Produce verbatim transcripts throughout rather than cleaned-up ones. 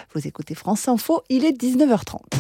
Vous écoutez France Info, il est dix-neuf heures trente.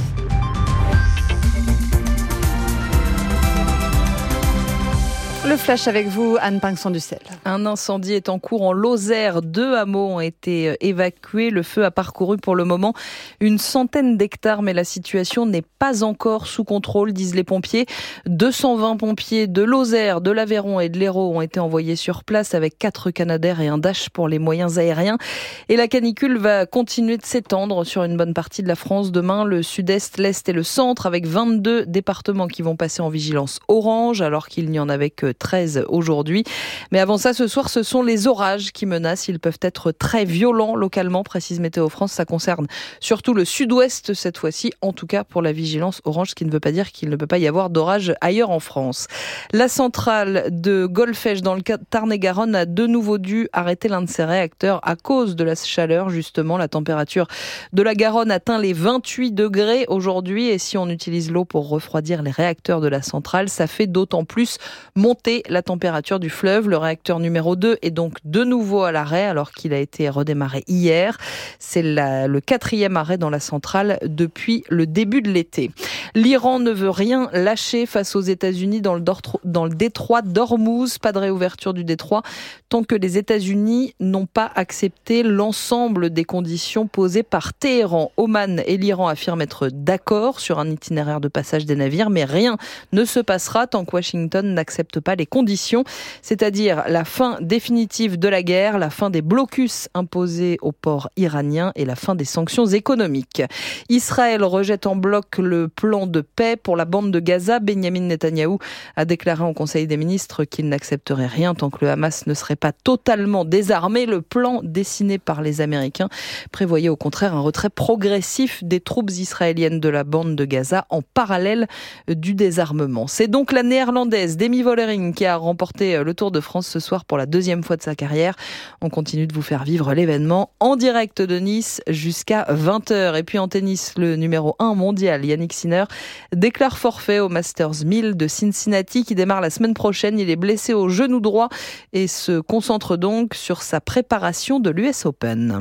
Le flash avec vous, Anne Pinxon-Ducel. Un incendie est en cours en Lozère. Deux hameaux ont été évacués. Le feu a parcouru pour le moment une centaine d'hectares, mais la situation n'est pas encore sous contrôle, disent les pompiers. deux cent vingt pompiers de Lozère, de l'Aveyron et de l'Hérault ont été envoyés sur place avec quatre Canadair et un Dash pour les moyens aériens. Et la canicule va continuer de s'étendre sur une bonne partie de la France. Demain, le sud-est, l'est et le centre, avec vingt-deux départements qui vont passer en vigilance orange, alors qu'il n'y en avait que treize aujourd'hui. Mais avant ça, ce soir, ce sont les orages qui menacent. Ils peuvent être très violents localement, précise Météo France. Ça concerne surtout le sud-ouest cette fois-ci, en tout cas pour la vigilance orange, ce qui ne veut pas dire qu'il ne peut pas y avoir d'orage ailleurs en France. La centrale de Golfech dans le Tarn-et-Garonne a de nouveau dû arrêter l'un de ses réacteurs à cause de la chaleur. Justement, la température de la Garonne atteint les vingt-huit degrés aujourd'hui. Et si on utilise l'eau pour refroidir les réacteurs de la centrale, ça fait d'autant plus monter la température du fleuve. Le réacteur numéro deux est donc de nouveau à l'arrêt alors qu'il a été redémarré hier. C'est la, le quatrième arrêt dans la centrale depuis le début de l'été. L'Iran ne veut rien lâcher face aux États-Unis dans le, dans le détroit d'Ormuz. Pas de réouverture du détroit tant que les États-Unis n'ont pas accepté l'ensemble des conditions posées par Téhéran. Oman et l'Iran affirment être d'accord sur un itinéraire de passage des navires, mais rien ne se passera tant que Washington n'accepte pas les conditions, c'est-à-dire la fin définitive de la guerre, la fin des blocus imposés aux ports iraniens et la fin des sanctions économiques. Israël rejette en bloc le plan de paix pour la bande de Gaza. Benyamin Netanyahou a déclaré au Conseil des ministres qu'il n'accepterait rien tant que le Hamas ne serait pas totalement désarmé. Le plan dessiné par les Américains prévoyait au contraire un retrait progressif des troupes israéliennes de la bande de Gaza en parallèle du désarmement. C'est donc la néerlandaise Demi Vollering qui a remporté le Tour de France ce soir pour la deuxième fois de sa carrière. On continue de vous faire vivre l'événement en direct de Nice jusqu'à vingt heures. Et puis en tennis, le numéro un mondial, Yannick Sinner, déclare forfait au Masters mille de Cincinnati qui démarre la semaine prochaine. Il est blessé au genou droit et se concentre donc sur sa préparation de l'U S Open.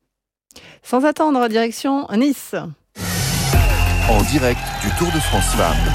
Sans attendre, direction Nice. En direct du Tour de France Femmes.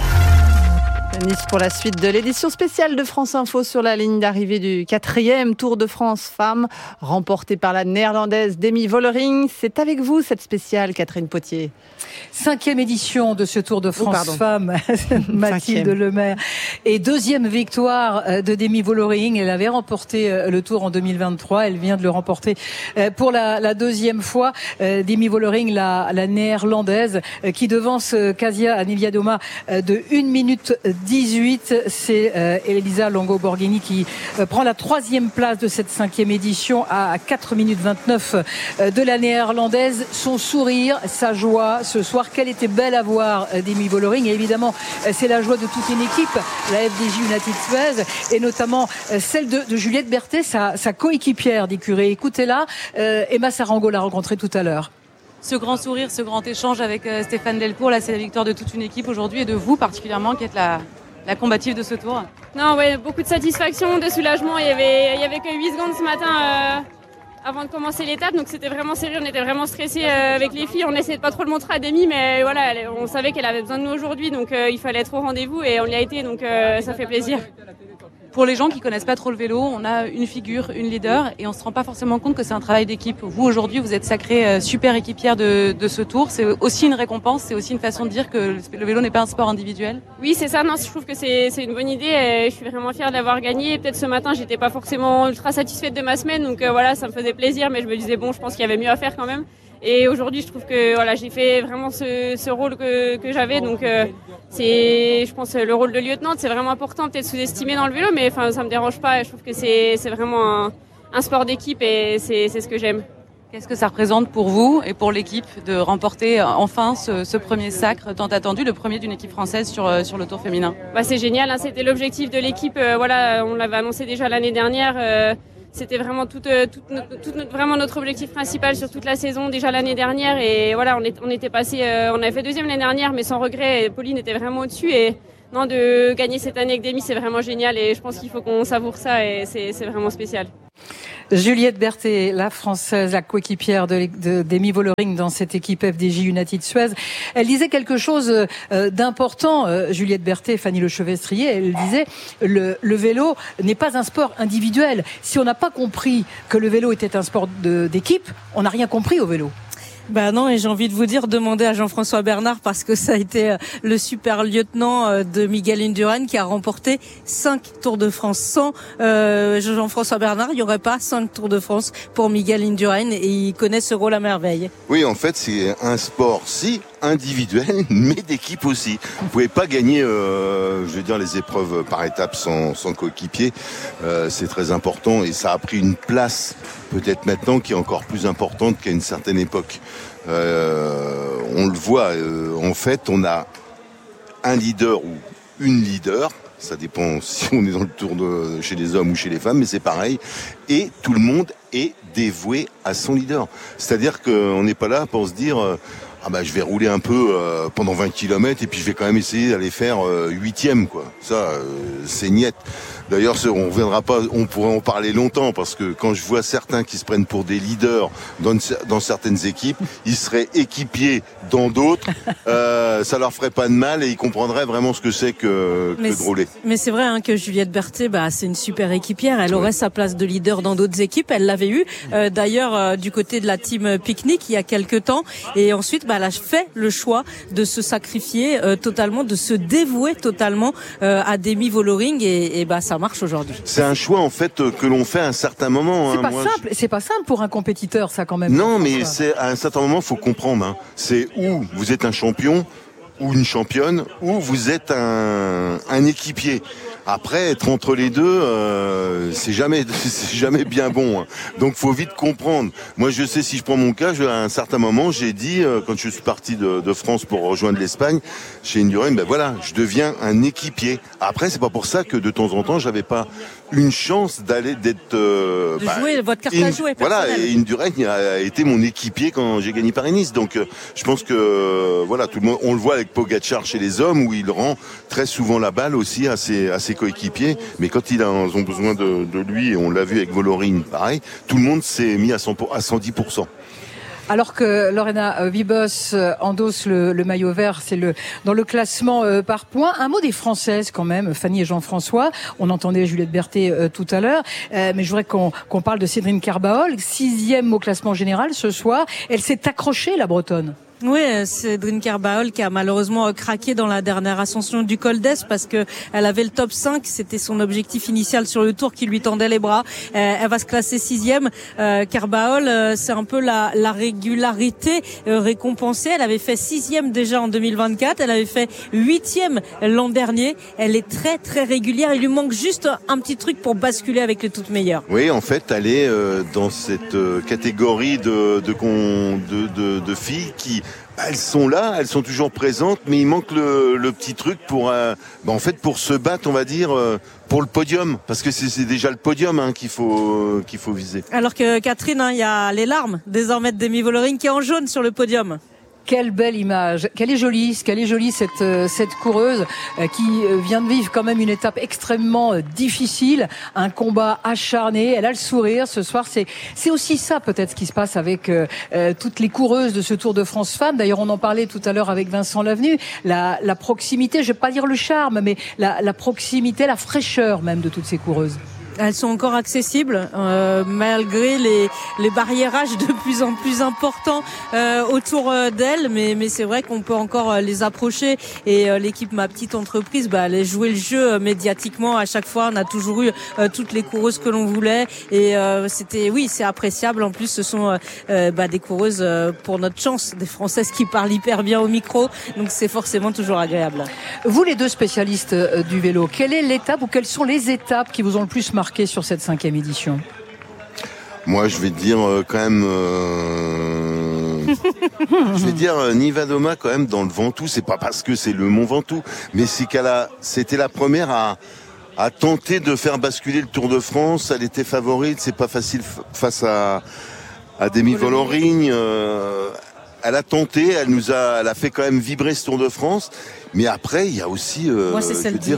Nice pour la suite de l'édition spéciale de France Info sur la ligne d'arrivée du quatrième Tour de France Femmes, remporté par la néerlandaise Demi Vollering. C'est avec vous cette spéciale, Catherine Potier. Cinquième édition de ce Tour de France oh, Femmes, Mathilde Lemaire. Et deuxième victoire de Demi Vollering. Elle avait remporté le Tour en deux mille vingt-trois. Elle vient de le remporter pour la, la deuxième fois. Demi Vollering, la, la néerlandaise, qui devance Kasia Niewiadoma de une minute dix-huit. C'est euh, Elisa Longo Borghini qui euh, prend la troisième place de cette cinquième édition à quatre minutes vingt-neuf euh, de la néerlandaise. Son sourire, sa joie ce soir, qu'elle était belle à voir, euh, Demi Vollering. Et évidemment, euh, c'est la joie de toute une équipe, la F D J United Suez, et notamment euh, celle de, de Juliette Berthet, sa, sa coéquipière d'écurie. Écoutez-la, euh, Emma Sarango l'a rencontrée tout à l'heure. Ce grand sourire, ce grand échange avec euh, Stéphane Delcourt, là c'est la victoire de toute une équipe aujourd'hui et de vous particulièrement qui êtes la, la combative de ce tour. Non, ouais, beaucoup de satisfaction, de soulagement. Il y avait, il y avait que huit secondes ce matin euh, avant de commencer l'étape, donc c'était vraiment sérieux, on était vraiment stressés euh, avec les filles. On essayait de pas trop le montrer à Demi, mais voilà, elle, on savait qu'elle avait besoin de nous aujourd'hui, donc euh, il fallait être au rendez-vous et on y a été, donc euh, ça fait plaisir. Pour les gens qui connaissent pas trop le vélo, on a une figure, une leader, et on se rend pas forcément compte que c'est un travail d'équipe. Vous, aujourd'hui, vous êtes sacrée euh, super équipière de, de ce tour. C'est aussi une récompense, c'est aussi une façon de dire que le vélo n'est pas un sport individuel. Oui, c'est ça. Non, je trouve que c'est, c'est une bonne idée. Et je suis vraiment fière de l'avoir gagné. Peut-être ce matin, j'étais pas forcément ultra satisfaite de ma semaine, donc euh, voilà, ça me faisait plaisir, mais je me disais bon, je pense qu'il y avait mieux à faire quand même. Et aujourd'hui, je trouve que voilà, j'ai fait vraiment ce, ce rôle que, que j'avais. Donc, euh, c'est, je pense, le rôle de lieutenante, c'est vraiment important, peut-être sous-estimé dans le vélo, mais enfin, ça me dérange pas. Je trouve que c'est, c'est vraiment un, un sport d'équipe et c'est, c'est ce que j'aime. Qu'est-ce que ça représente pour vous et pour l'équipe de remporter enfin ce, ce premier sacre tant attendu, le premier d'une équipe française sur, sur le Tour féminin? Bah, c'est génial, hein, c'était l'objectif de l'équipe. Euh, voilà, on l'avait annoncé déjà l'année dernière. Euh, C'était vraiment tout, tout, notre, tout notre, vraiment notre objectif principal sur toute la saison, déjà l'année dernière. Et voilà, on, est, on était passé, euh, on avait fait deuxième l'année dernière, mais sans regret. Et Pauline était vraiment au-dessus. Et non, de gagner cette année avec Demi, c'est vraiment génial. Et je pense qu'il faut qu'on savoure ça. Et c'est, c'est vraiment spécial. Juliette Berthet, la Française, la coéquipière de, de, d'Amy Vollering dans cette équipe F D J United Suez. Elle disait quelque chose euh, d'important, euh, Juliette Berthet, Fanny Lechevestrier, elle disait le, le vélo n'est pas un sport individuel. Si on n'a pas compris que le vélo était un sport de, d'équipe, on n'a rien compris au vélo. Ben non, et j'ai envie de vous dire, demandez à Jean-François Bernard, parce que ça a été le super lieutenant de Miguel Indurain qui a remporté cinq Tours de France. Sans euh, Jean-François Bernard, il n'y aurait pas cinq Tours de France pour Miguel Indurain, et il connaît ce rôle à merveille. Oui, en fait, c'est un sport, si individuel, mais d'équipe aussi. Vous pouvez pas gagner, euh, je veux dire, les épreuves par étapes sans, sans coéquipier. Euh, c'est très important, et ça a pris une place peut-être maintenant qui est encore plus importante qu'à une certaine époque. Euh, on le voit, euh, en fait, on a un leader ou une leader, ça dépend si on est dans le tour de chez les hommes ou chez les femmes, mais c'est pareil, et tout le monde est dévoué à son leader. C'est-à-dire qu'on n'est pas là pour se dire euh, ah bah je vais rouler un peu euh, pendant vingt kilomètres et puis je vais quand même essayer d'aller faire euh, huitième, quoi. Ça, euh, c'est niette. D'ailleurs, on reviendra pas, on pourrait en parler longtemps, parce que quand je vois certains qui se prennent pour des leaders dans, dans certaines équipes, ils seraient équipiers dans d'autres, euh, ça leur ferait pas de mal et ils comprendraient vraiment ce que c'est que, que de rouler. Mais c'est vrai hein, que Juliette Berthet, bah, c'est une super équipière, elle aurait ouais. sa place de leader dans d'autres équipes, elle l'avait eu euh, d'ailleurs euh, du côté de la team Picnic il y a quelques temps, et ensuite bah, elle a fait le choix de se sacrifier euh, totalement, de se dévouer totalement euh, à Demi Vollering, et, et bah, ça marche aujourd'hui. C'est un choix en fait que l'on fait à un certain moment. C'est hein. pas Moi, simple, je... c'est pas simple pour un compétiteur, ça quand même. Non, mais c'est à un certain moment, faut comprendre. Hein. C'est où vous êtes un champion ou une championne, ou vous êtes un, un équipier. Après, être entre les deux, euh, c'est jamais, c'est jamais bien bon. Hein. Donc, faut vite comprendre. Moi, je sais, si je prends mon cas, je, à un certain moment, j'ai dit, euh, quand je suis parti de, de France pour rejoindre l'Espagne, chez Indurain, ben voilà, je deviens un équipier. Après, c'est pas pour ça que de temps en temps, j'avais pas une chance d'aller d'être euh, de bah, jouer votre carte in, à jouer. Voilà, et Indurain a été mon équipier quand j'ai gagné Paris-Nice. Donc, euh, je pense que euh, voilà, tout le monde, on le voit avec Pogacar chez les hommes, où il rend très souvent la balle aussi à ses à ses coéquipiers, mais quand ils ont besoin de, de lui, et on l'a vu avec Vollering, pareil, tout le monde s'est mis à, cent, à cent dix pour cent. Alors que Lorena Wiebes endosse le, le maillot vert, c'est le dans le classement euh, par points. Un mot des Françaises quand même, Fanny et Jean-François. On entendait Juliette Berthet euh, tout à l'heure, euh, mais je voudrais qu'on, qu'on parle de Cédrine Carbaol, sixième au classement général ce soir. Elle s'est accrochée, la Bretonne. Oui, Cédrine Carbaol qui a malheureusement craqué dans la dernière ascension du Col d'Es, parce que elle avait le top cinq, c'était son objectif initial sur le Tour qui lui tendait les bras. Euh, elle va se classer sixième. Euh, Carbaol, euh, c'est un peu la, la régularité euh, récompensée. Elle avait fait sixième déjà en deux mille vingt-quatre, elle avait fait huitième l'an dernier. Elle est très très régulière. Il lui manque juste un petit truc pour basculer avec les toutes meilleures. Oui, en fait, elle est euh, dans cette euh, catégorie de de, de de de filles qui elles sont là, elles sont toujours présentes, mais il manque le, le petit truc pour, euh, bah en fait, pour se battre, on va dire, euh, pour le podium, parce que c'est, c'est déjà le podium hein, qu'il faut euh, qu'il faut viser. Alors que Catherine, il hein, y a les larmes désormais de Demi Vollering qui est en jaune sur le podium. Quelle belle image, qu'elle est jolie, qu'elle est jolie cette euh, cette coureuse euh, qui vient de vivre quand même une étape extrêmement euh, difficile, un combat acharné. Elle a le sourire ce soir. C'est c'est aussi ça peut-être ce qui se passe avec euh, euh, toutes les coureuses de ce Tour de France femmes. D'ailleurs, on en parlait tout à l'heure avec Vincent Lavenu. La la proximité, je vais pas dire le charme, mais la la proximité, la fraîcheur même de toutes ces coureuses. Elles sont encore accessibles euh, malgré les, les barriérages de plus en plus importants euh, autour d'elles, mais, mais c'est vrai qu'on peut encore les approcher, et euh, l'équipe Ma Petite Entreprise, bah, elle a joué le jeu euh, médiatiquement à chaque fois. On a toujours eu euh, toutes les coureuses que l'on voulait, et euh, c'était, oui, c'est appréciable. En plus, ce sont euh, bah, des coureuses euh, pour notre chance, des Françaises qui parlent hyper bien au micro, donc c'est forcément toujours agréable. Vous, les deux spécialistes euh, du vélo, quelle est l'étape ou quelles sont les étapes qui vous ont le plus marqué sur cette cinquième édition? Moi, je vais dire euh, quand même, euh... je vais dire euh, Nivadoma quand même dans le Ventoux. C'est pas parce que c'est le Mont Ventoux, mais c'est qu'elle a, c'était la première à, à tenter de faire basculer le Tour de France. Elle était favorite. C'est pas facile f- face à, à Demi Vollering. Euh... Elle a tenté, elle nous a, elle a fait quand même vibrer ce Tour de France. Mais après, il y a aussi. Euh, Moi, c'est celle d'hier.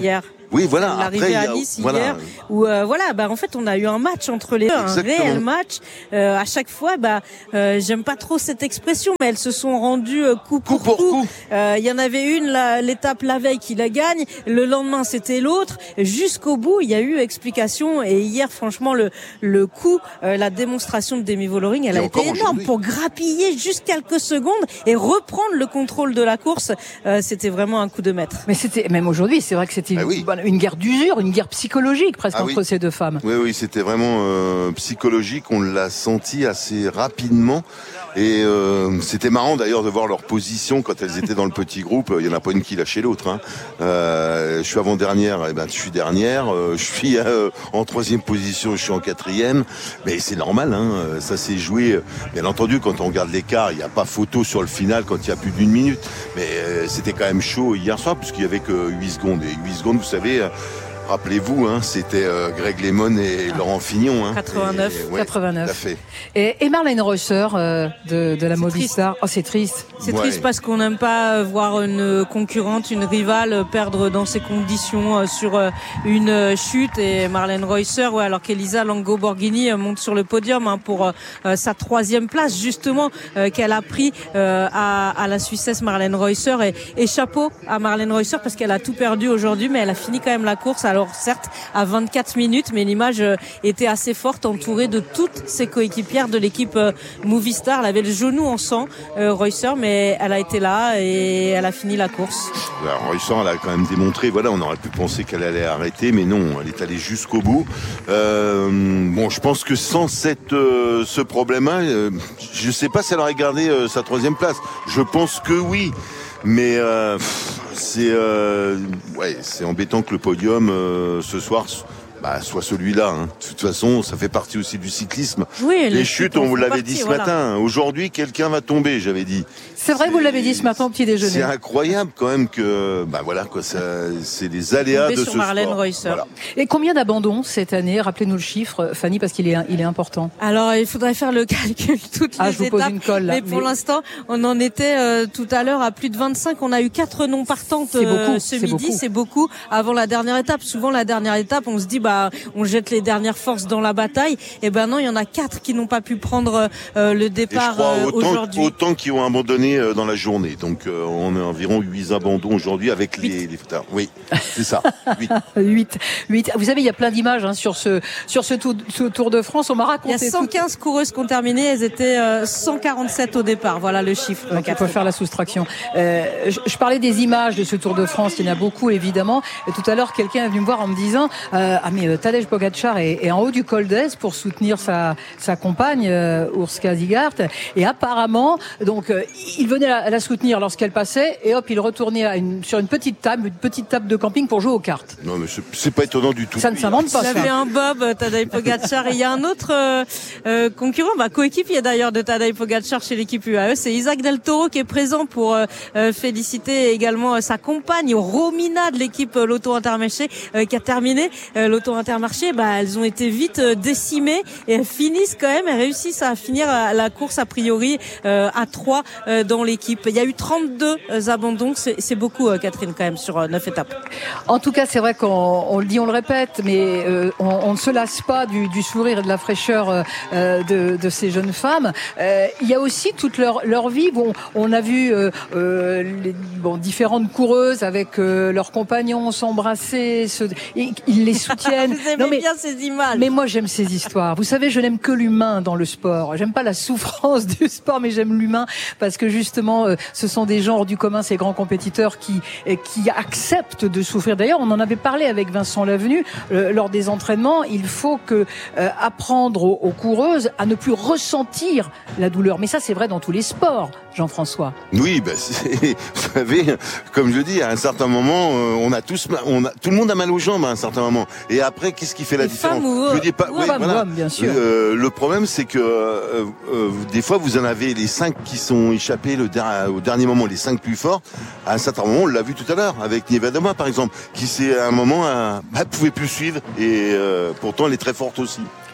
Oui, voilà. L'arrivée Après, à Nice a, voilà. hier, où euh, voilà, bah en fait on a eu un match entre les deux, un réel match. Euh, à chaque fois, bah euh, j'aime pas trop cette expression, mais elles se sont rendues euh, coup pour coup. coup. Il euh, y en avait une la, l'étape la veille qui la gagne, le lendemain c'était l'autre. Jusqu'au bout, il y a eu explication. Et hier, franchement, le le coup, euh, la démonstration de Demi Vollering, elle et a été énorme pour grappiller juste quelques secondes et reprendre le contrôle de la course. Euh, c'était vraiment un coup de maître. Mais c'était même aujourd'hui, c'est vrai que c'était ah une, oui. une guerre d'usure, une guerre psychologique presque ah entre oui. ces deux femmes. Oui, oui, c'était vraiment euh, psychologique. On l'a senti assez rapidement. Et euh, c'était marrant d'ailleurs de voir leur position quand elles étaient dans le petit groupe. Il y en a pas une qui lâchait l'autre. Hein. Euh, je suis avant-dernière, et ben je suis dernière. Euh, je suis euh, en troisième position, je suis en quatrième. Mais c'est normal, hein. Ça s'est joué. Bien entendu, quand on regarde l'écart, il n'y a pas photo sur le final quand il y a plus d'une minute. Mais euh, c'était quand même chaud hier soir puisqu'il y avait que huit secondes. Et huit secondes, vous savez. Euh, Rappelez-vous, hein, c'était euh, Greg Lemon et ah. Laurent Fignon. Hein, quatre-vingt-neuf. Et, ouais, quatre-vingt-neuf. Tout à fait. Et, et Marlène Reusser euh, de, de la Movistar. Oh, c'est triste. C'est ouais. triste parce qu'on n'aime pas voir une concurrente, une rivale perdre dans ces conditions sur une chute. Et Marlène Reusser, ouais, alors qu'Elisa Longo-Borghini monte sur le podium hein, pour euh, sa troisième place, justement, euh, qu'elle a pris euh, à, à la Suissesse Marlène Reusser. Et, et chapeau à Marlène Reusser parce qu'elle a tout perdu aujourd'hui, mais elle a fini quand même la course. Alors, Alors certes à vingt-quatre minutes, mais l'image était assez forte, entourée de toutes ses coéquipières de l'équipe Movistar. Elle avait le genou en sang, euh, Reusser, mais elle a été là et elle a fini la course. Alors, Reusser, elle a quand même démontré, voilà, on aurait pu penser qu'elle allait arrêter, mais non, elle est allée jusqu'au bout. Euh, bon, je pense que sans cette, euh, ce problème-là, euh, je sais pas si elle aurait gardé euh, sa troisième place. Je pense que oui. Mais euh, c'est euh, ouais, c'est embêtant que le podium euh, ce soir bah, soit celui-là. Hein. De toute façon, ça fait partie aussi du cyclisme. Oui, les, les chutes, on vous l'avait partie, dit ce voilà. matin. Aujourd'hui, quelqu'un va tomber, j'avais dit. C'est vrai, c'est, vous l'avez dit ce matin au petit déjeuner. C'est incroyable quand même que, bah voilà, quoi, ça, c'est les aléas de ce Marlène sport. Reusser. Voilà. Et combien d'abandons cette année? Rappelez-nous le chiffre, Fanny, parce qu'il est, il est important. Alors, il faudrait faire le calcul toutes ah, les je vous étapes. Pose une colle, là, mais pour mais... l'instant, on en était euh, tout à l'heure à plus de vingt-cinq. On a eu quatre non partantes c'est beaucoup, euh, ce c'est midi. Beaucoup. C'est beaucoup. Avant la dernière étape, souvent la dernière étape, on se dit bah on jette les dernières forces dans la bataille. Et ben non, il y en a quatre qui n'ont pas pu prendre euh, le départ euh, aujourd'hui. Autant qui ont abandonné euh, dans la journée. Donc euh, on a environ huit abandons aujourd'hui avec les, les oui, c'est ça. huit. huit. Vous savez, il y a plein d'images hein, sur ce sur ce tour, ce Tour de France. On m'a raconté. Il y a cent quinze tout... coureuses qui ont terminé. Elles étaient euh, cent quarante-sept au départ. Voilà le chiffre. Donc, on peut faire la soustraction. Euh, je, je parlais des images de ce Tour de France. Il y en a beaucoup évidemment. Et tout à l'heure, quelqu'un est venu me voir en me disant euh, ah mais euh, Tadej Pogačar est, est en haut du col d'Ez pour soutenir sa sa compagne euh, Urska Zigart. Et apparemment, donc euh, il venait la, la soutenir lorsqu'elle passait et hop, il retournait à une, sur une petite table, une petite table de camping pour jouer aux cartes. Non mais c'est, c'est pas étonnant du tout. Ça ne s'invente pas. Il avait un bob Tadej Pogačar et il y a un autre euh, euh, concurrent, bah, coéquipier d'ailleurs de Tadej Pogačar chez l'équipe U A E, c'est Isaac Del Toro qui est présent pour euh, féliciter également euh, sa compagne Romina de l'équipe euh, Lotto Intermarché euh, qui a terminé euh, Lotto Intermarché. Bah, elles ont été vite euh, décimées et elles finissent quand même, elles réussissent à finir euh, la course a priori euh, à trois euh, dans l'équipe. Il y a eu trente-deux euh, abandons, c'est, c'est beaucoup euh, Catherine quand même sur euh, neuf étapes. En tout cas, c'est vrai qu'on on le dit, on le répète, mais euh, on, on ne se lasse pas du, du sourire et de la fraîcheur euh, de, de ces jeunes femmes. Euh, il y a aussi toute leur, leur vie. Bon, on a vu euh, euh, les, bon, différentes coureuses avec euh, leurs compagnons s'embrasser, se, ils, ils les soutiennent. Vous aimez non, mais, bien ces images. Mais moi, j'aime ces histoires. Vous savez, je n'aime que l'humain dans le sport. J'aime pas la souffrance du sport, mais j'aime l'humain parce que justement, euh, ce sont des gens hors du commun, ces grands compétiteurs qui euh, qui acceptent de souffrir. D'ailleurs, on en avait parlé avec Vincent Lavenu euh, lors des entraînements. Il faut que euh, apprendre aux, aux coureuses à ne plus ressentir la douleur. Mais ça, c'est vrai dans tous les sports, Jean-François. Oui, ben c'est, vous savez, comme je dis, à un certain moment, euh, on a tous, on a, tout le monde a mal aux jambes à un certain moment. Et après, qu'est-ce qui fait la les différence? Femmes, je dis pas, oui, femmes, voilà. hommes, bien sûr. Euh, le problème, c'est que euh, euh, des fois, vous en avez les cinq qui sont échappés le der- au dernier moment, les cinq plus forts. À un certain moment, on l'a vu tout à l'heure avec Nievedoma, par exemple, qui c'est à un moment, euh, bah, pouvait plus suivre et euh, pourtant, elle est très forte aussi.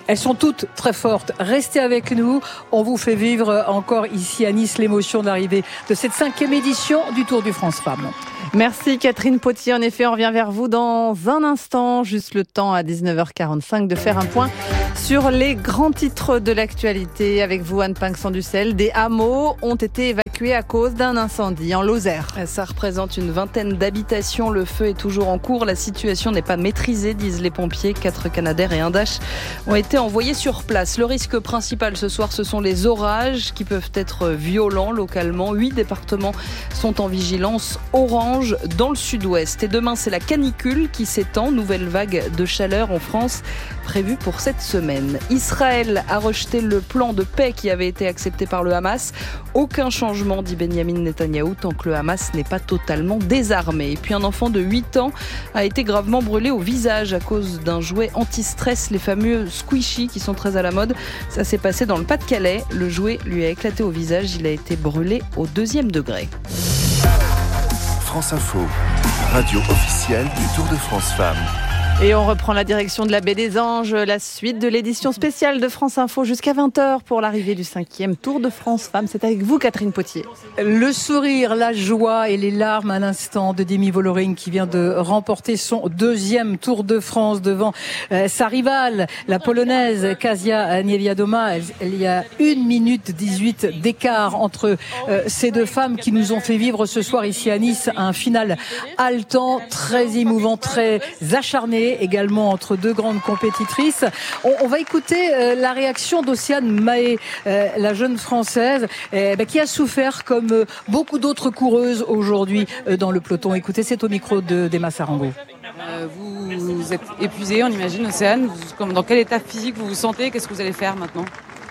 Elles sont toutes très fortes. Restez avec nous. On vous fait vivre encore ici à Nice l'émotion de l'arrivée de cette cinquième édition du Tour du France Femmes. Merci Catherine Potier. En effet, on revient vers vous dans un instant. Juste le temps à dix-neuf heures quarante-cinq de faire un point sur les grands titres de l'actualité. Avec vous, Anne Pinxon-Dussel. Des hameaux ont été évacués à cause d'un incendie en Lozère. Ça représente une vingtaine d'habitations. Le feu est toujours en cours. La situation n'est pas maîtrisée, disent les pompiers. Quatre Canadair et un Dash ont été envoyés sur place. Le risque principal ce soir, ce sont les orages qui peuvent être violents localement. Huit départements sont en vigilance orange dans le sud-ouest. Et demain, c'est la canicule qui s'étend. Nouvelle vague de chaleur en France prévue pour cette semaine. Israël a rejeté le plan de paix qui avait été accepté par le Hamas. Aucun changement, dit Benyamin Netanyahou, tant que le Hamas n'est pas totalement désarmé. Et puis un enfant de huit ans a été gravement brûlé au visage à cause d'un jouet anti-stress, les fameux squishy qui sont très à la mode. Ça s'est passé dans le Pas-de-Calais. Le jouet lui a éclaté au visage. Il a été brûlé au deuxième degré. France Info, radio officielle du Tour de France Femmes. Et on reprend la direction de la Baie des Anges, la suite de l'édition spéciale de France Info jusqu'à vingt heures pour l'arrivée du cinquième Tour de France Femmes. C'est avec vous, Catherine Potier. Le sourire, la joie et les larmes à l'instant de Demi Vollering qui vient de remporter son deuxième Tour de France devant euh, sa rivale, la Polonaise Kasia Niewiadoma. Il y a une minute dix-huit d'écart entre euh, ces deux femmes qui nous ont fait vivre ce soir ici à Nice un final haletant, très émouvant, très acharné. Également entre deux grandes compétitrices. On, on va écouter euh, la réaction d'Océane Mahé, euh, la jeune Française, euh, bah, qui a souffert comme euh, beaucoup d'autres coureuses aujourd'hui euh, dans le peloton. Écoutez, c'est au micro de d'Emma Sarango. Euh, vous, vous êtes épuisée, on imagine, Océane. Vous, dans quel état physique vous vous sentez? Qu'est-ce que vous allez faire maintenant?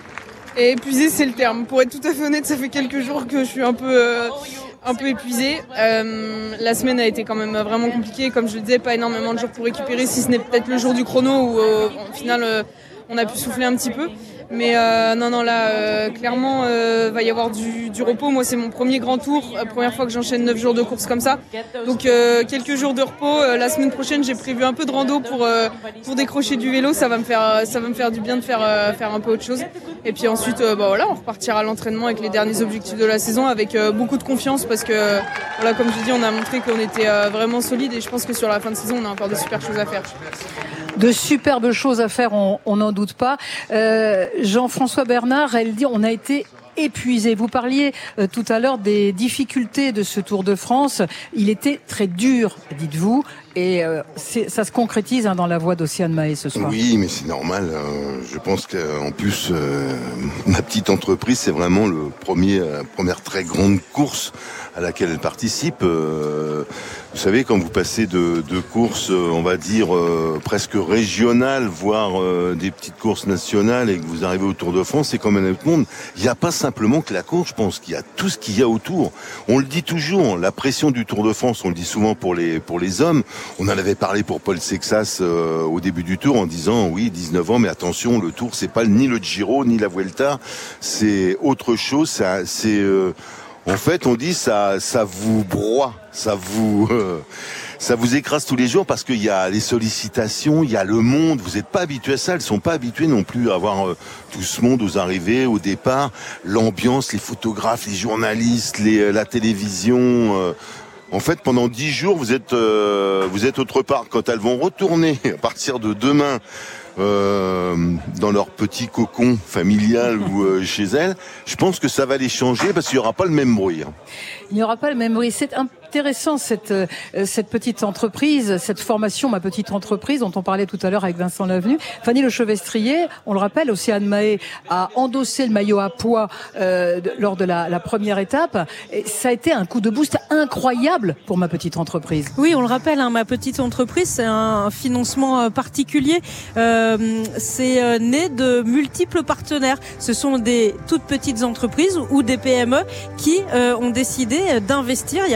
Et épuisée, c'est le terme. Pour être tout à fait honnête, ça fait quelques jours que je suis un peu... Euh... un peu épuisée. Euh, la semaine a été quand même vraiment compliquée. Comme je le disais, pas énormément de jours pour récupérer, si ce n'est peut-être le jour du chrono où euh, au final euh, on a pu souffler un petit peu. Mais euh, non, non, là, euh, clairement, euh, va y avoir du, du repos. Moi, c'est mon premier grand tour, euh, première fois que j'enchaîne neuf jours de course comme ça. Donc, euh, quelques jours de repos. Euh, la semaine prochaine, j'ai prévu un peu de rando pour euh, pour décrocher du vélo. Ça va me faire, ça va me faire du bien de faire euh, faire un peu autre chose. Et puis ensuite, euh, bah voilà, on repartira à l'entraînement avec les derniers objectifs de la saison, avec euh, beaucoup de confiance parce que, voilà, comme je dis, on a montré qu'on était euh, vraiment solide et je pense que sur la fin de saison, on a encore de super choses à faire. De superbes choses à faire, on n'en doute pas. Euh, Jean-François Bernard, elle dit, on a été épuisé. Vous parliez euh, tout à l'heure des difficultés de ce Tour de France. Il était très dur, dites-vous, et euh, c'est, ça se concrétise hein, dans la voix d'Océane Mahé ce soir. Oui, mais c'est normal. Euh, je pense qu'en plus, euh, ma petite entreprise, c'est vraiment le premier, la première très grande course à laquelle elle participe. Euh, vous savez, quand vous passez de, de courses, on va dire, euh, presque régionales, voire euh, des petites courses nationales, et que vous arrivez au Tour de France, c'est comme un autre monde. Il n'y a pas simplement que la course, je pense qu'il y a tout ce qu'il y a autour. On le dit toujours, la pression du Tour de France, on le dit souvent pour les, pour les hommes. On en avait parlé pour Paul Sexas euh, au début du Tour en disant, oui, dix-neuf ans, mais attention, le Tour, c'est pas ni le Giro, ni la Vuelta, c'est autre chose, ça, c'est... Euh, En fait, on dit ça, ça vous broie, ça vous, euh, ça vous écrase tous les jours parce qu'il y a les sollicitations, il y a le monde. Vous n'êtes pas habitués à ça. Elles sont pas habituées non plus à avoir euh, tout ce monde aux arrivées, au départ, l'ambiance, les photographes, les journalistes, les, la télévision. Euh, En fait, pendant dix jours, vous êtes, euh, vous êtes autre part. Quand elles vont retourner à partir de demain euh, dans leur petit cocon familial ou euh, chez elles, je pense que ça va les changer parce qu'il n'y aura pas le même bruit. Hein. Il n'y aura pas le même bruit. C'est intéressant cette euh, cette petite entreprise, cette formation, ma petite entreprise dont on parlait tout à l'heure avec Vincent Lavenu. Fanny Lechevestrier, on le rappelle, Océane Mahé a endossé le maillot à pois euh, de, lors de la, la première étape. Et ça a été un coup de boost incroyable pour ma petite entreprise. Oui, on le rappelle, hein, ma petite entreprise, c'est un financement euh, particulier. Euh, c'est euh, né de multiples partenaires. Ce sont des toutes petites entreprises ou des P M E qui euh, ont décidé d'investir. Il y a eu un appel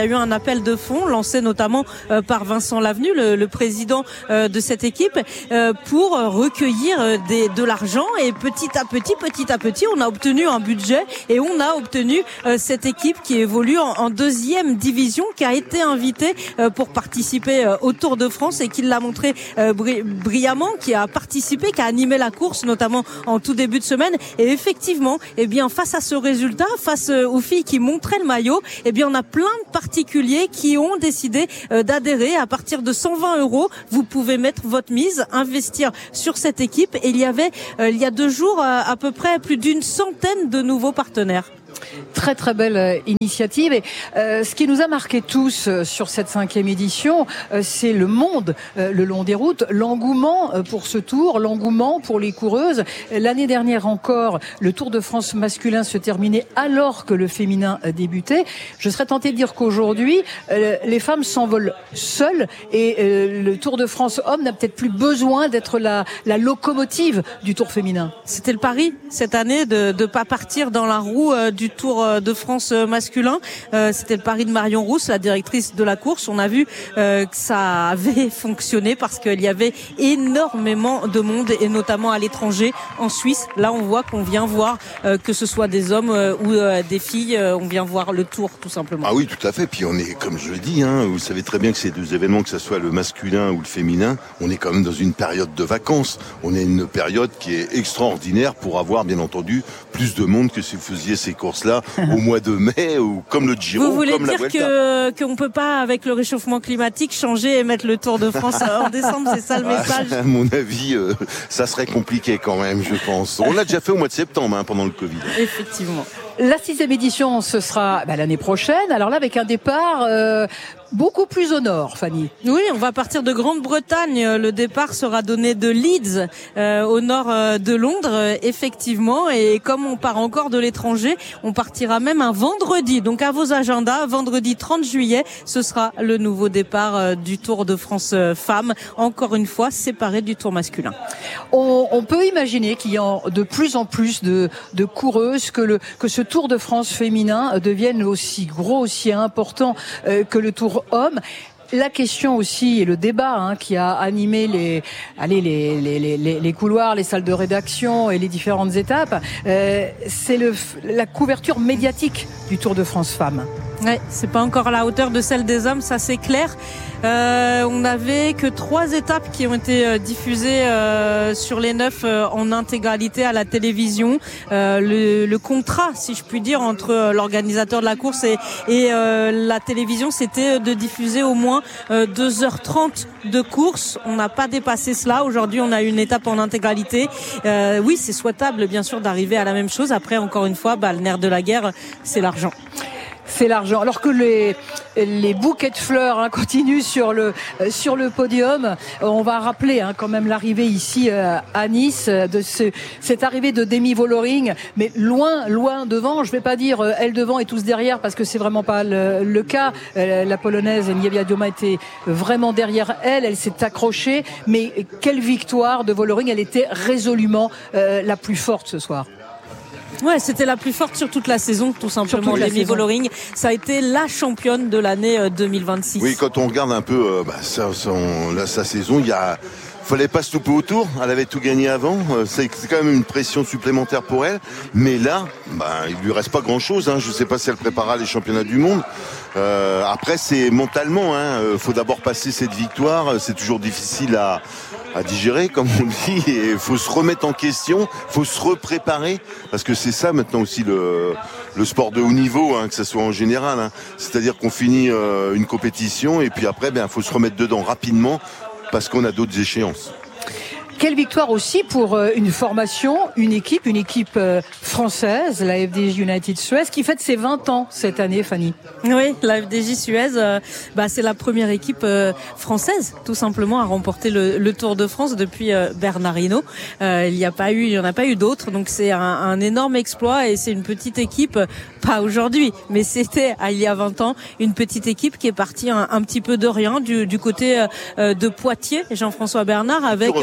appel de fonds lancé notamment euh, par Vincent Lavenu, le, le président euh, de cette équipe, euh, pour recueillir euh, des, de l'argent. Et petit à petit, petit à petit, on a obtenu un budget et on a obtenu euh, cette équipe qui évolue en, en deuxième division, qui a été invitée euh, pour participer euh, au Tour de France et qui l'a montré euh, bri- brillamment, qui a participé, qui a animé la course, notamment en tout début de semaine. Et effectivement, eh bien, face à ce résultat, face euh, aux filles qui montraient le maillot, eh bien, on a plein de particuliers qui ont décidé euh, d'adhérer. À partir de cent vingt euros, vous pouvez mettre votre mise, investir sur cette équipe. Et il y avait, euh, il y a deux jours, euh, à peu près plus d'une centaine de nouveaux partenaires. Très très belle euh, initiative. Et euh, ce qui nous a marqué tous euh, sur cette cinquième édition, euh, c'est le monde euh, le long des routes, l'engouement euh, pour ce tour, l'engouement pour les coureuses. L'année dernière encore, le Tour de France masculin se terminait alors que le féminin euh, débutait. Je serais tentée de dire qu'aujourd'hui, euh, les femmes s'envolent seules et euh, le Tour de France homme n'a peut-être plus besoin d'être la, la locomotive du Tour féminin. C'était le pari cette année de ne pas partir dans la roue euh, du Tour de France masculin. Euh, c'était le pari de Marion Rousse, la directrice de la course. On a vu euh, que ça avait fonctionné parce qu'il y avait énormément de monde et notamment à l'étranger, en Suisse. Là, on voit qu'on vient voir euh, que ce soit des hommes euh, ou euh, des filles, euh, on vient voir le Tour tout simplement. Ah oui, tout à fait. Puis on est, comme je le dis, hein, vous savez très bien que ces deux événements, que ce soit le masculin ou le féminin, on est quand même dans une période de vacances. On est une période qui est extraordinaire pour avoir, bien entendu, plus de monde que si vous faisiez ces courses-là au mois de mai ou comme le Giro, vous voulez comme dire la Vuelta. que qu'on peut pas, avec le réchauffement climatique, changer et mettre le Tour de France en décembre, c'est ça le message? À mon avis, euh, ça serait compliqué quand même, je pense. On l'a déjà fait au mois de septembre, hein, pendant le Covid. Effectivement. La sixième édition, ce sera bah, l'année prochaine. Alors là, avec un départ euh, beaucoup plus au nord, Fanny. Oui, on va partir de Grande-Bretagne. Le départ sera donné de Leeds, euh, au nord euh, de Londres, euh, effectivement. Et comme on part encore de l'étranger, on partira même un vendredi. Donc à vos agendas, vendredi trente juillet, ce sera le nouveau départ euh, du Tour de France euh, femmes. Encore une fois, séparé du Tour masculin. On, on peut imaginer qu'il y a de plus en plus de, de coureuses, que, le, que ce Tour de France féminin devienne aussi gros, aussi important euh, que le Tour homme. La question aussi et le débat hein, qui a animé les, allez, les, les, les, les couloirs, les salles de rédaction et les différentes étapes, euh, c'est le, la couverture médiatique du Tour de France femmes. Ouais, c'est pas encore à la hauteur de celle des hommes, ça c'est clair. Euh, on n'avait que trois étapes qui ont été euh, diffusées euh, sur les neuf euh, en intégralité à la télévision. Euh, le, le contrat, si je puis dire, entre euh, l'organisateur de la course et, et euh, la télévision, c'était de diffuser au moins euh, deux heures trente de course. On n'a pas dépassé cela. Aujourd'hui, on a une étape en intégralité. Euh, oui, c'est souhaitable, bien sûr, d'arriver à la même chose. Après, encore une fois, bah, le nerf de la guerre, c'est l'argent. C'est l'argent. Alors que les les bouquets de fleurs hein, continuent sur le euh, sur le podium, on va rappeler hein, quand même l'arrivée ici euh, à Nice de ce, cette arrivée de Demi Vollering, mais loin loin devant. Je vais pas dire euh, elle devant et tous derrière parce que c'est vraiment pas le, le cas. Euh, la polonaise Niewia Dioma était vraiment derrière elle. Elle s'est accrochée, mais quelle victoire de Vollering. Elle était résolument euh, la plus forte ce soir. Ouais, c'était la plus forte sur toute la saison, tout simplement. Demi Vollering, ça a été la championne de l'année deux mille vingt-six. Oui, quand on regarde un peu euh, bah, sa, son, là, sa saison, il y a, fallait pas se louper au tour. Elle avait tout gagné avant. Euh, c'est, c'est quand même une pression supplémentaire pour elle. Mais là, bah, il lui reste pas grand-chose. Hein. Je sais pas si elle préparera les championnats du monde. Euh, après, c'est mentalement. Hein. Euh, faut d'abord passer cette victoire. C'est toujours difficile à à digérer, comme on dit, et il faut se remettre en question, il faut se repréparer, parce que c'est ça maintenant aussi le, le sport de haut niveau, hein, que ce soit en général, hein. C'est-à-dire qu'on finit euh, une compétition, et puis après, ben, faut se remettre dedans rapidement, parce qu'on a d'autres échéances. Quelle victoire aussi pour euh, une formation, une équipe, une équipe euh, française, la F D J United Suez, qui fête ses vingt ans cette année, Fanny. Oui, la F D J Suez, euh, bah, c'est la première équipe euh, française, tout simplement, à remporter le, le Tour de France depuis euh, Bernard Hinault. Euh, il n'y a pas eu, il y en a pas eu d'autres, donc c'est un, un énorme exploit et c'est une petite équipe, pas aujourd'hui, mais c'était ah, il y a vingt ans, une petite équipe qui est partie un, un petit peu de rien du, du côté euh, de Poitiers, Jean-François Bernard, avec en fait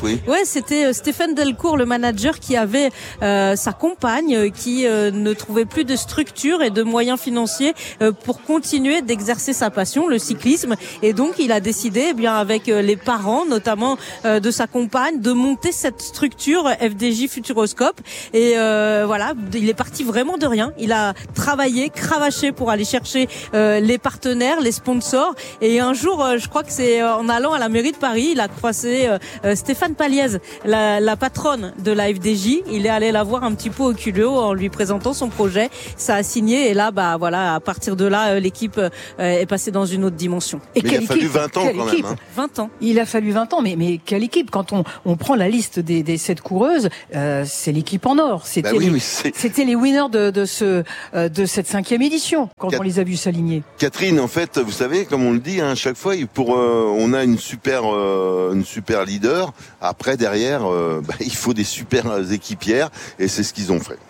oui. Ouais, c'était Stéphane Delcourt, le manager, qui avait euh, sa compagne qui euh, ne trouvait plus de structure et de moyens financiers euh, pour continuer d'exercer sa passion, le cyclisme. Et donc, il a décidé, eh bien, avec euh, les parents, notamment euh, de sa compagne, de monter cette structure F D J Futuroscope. Et euh, voilà, il est parti vraiment de rien. Il a travaillé, cravaché pour aller chercher euh, les partenaires, les sponsors. Et un jour, euh, je crois que c'est en allant à la mairie de Paris, il a croisé euh, Stéphane Paliez, la, la patronne de la F D J. Il est allé la voir un petit peu au culot en lui présentant son projet. Ça a signé et là, bah voilà, à partir de là, euh, l'équipe euh, est passée dans une autre dimension. Et mais il a équipe, fallu vingt ans quand équipe même. Hein. vingt ans. Il a fallu vingt ans, mais, mais quelle équipe? Quand on, on prend la liste des, des sept coureuses, euh, c'est l'équipe en or. C'était, bah oui, les, c'était les winners de, de, ce, euh, de cette cinquième édition quand Cat- on les a vus s'aligner. Catherine, en fait, vous savez, comme on le dit, hein, à chaque fois, pour, euh, on a une super, euh, une super leader. Après, derrière, euh, bah, il faut des super équipières et c'est ce qu'ils ont fait.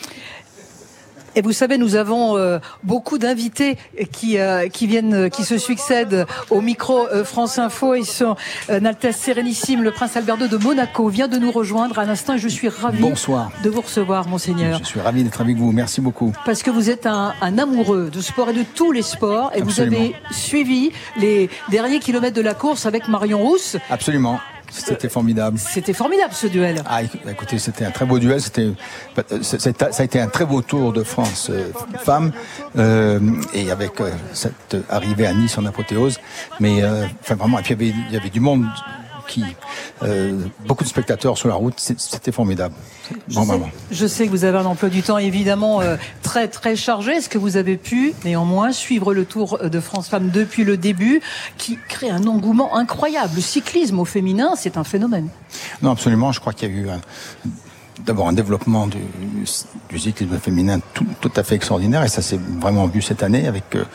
Et vous savez, nous avons euh, beaucoup d'invités qui euh, qui viennent, qui se succèdent au micro euh, France Info. Ils sont euh, Altesse Sérénissime, le prince Albert deux de Monaco vient de nous rejoindre à l'instant et je suis ravi Bonsoir. de vous recevoir, monseigneur. Je suis ravi d'être avec vous. Merci beaucoup. Parce que vous êtes un, un amoureux de sport et de tous les sports et Absolument. Vous avez suivi les derniers kilomètres de la course avec Marion Rousse. Absolument. C'était formidable. C'était formidable ce duel. Ah, écoutez, c'était un très beau duel. C'était, ça a été un très beau Tour de France euh, femmes euh, et avec euh, cette arrivée à Nice en apothéose. Mais euh, enfin vraiment, et puis il y avait, il y avait du monde. Qui, euh, beaucoup de spectateurs sur la route, c'était formidable. Bon, je, sais, je sais que vous avez un emploi du temps évidemment euh, très très chargé. Est-ce que vous avez pu néanmoins suivre le Tour de France Femmes depuis le début, qui crée un engouement incroyable? Le cyclisme au féminin, c'est un phénomène. Non, absolument. Je crois qu'il y a eu un, d'abord un développement du, du cyclisme féminin tout, tout à fait extraordinaire, et ça s'est vraiment vu cette année avec euh,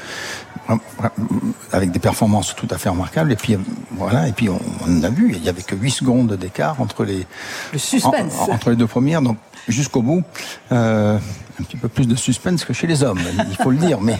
avec des performances tout à fait remarquables. Et puis voilà, et puis on, on a vu, il y avait que huit secondes d'écart entre les le suspense en, entre les deux premières, donc jusqu'au bout. Euh, un petit peu plus de suspense que chez les hommes, il faut le dire, mais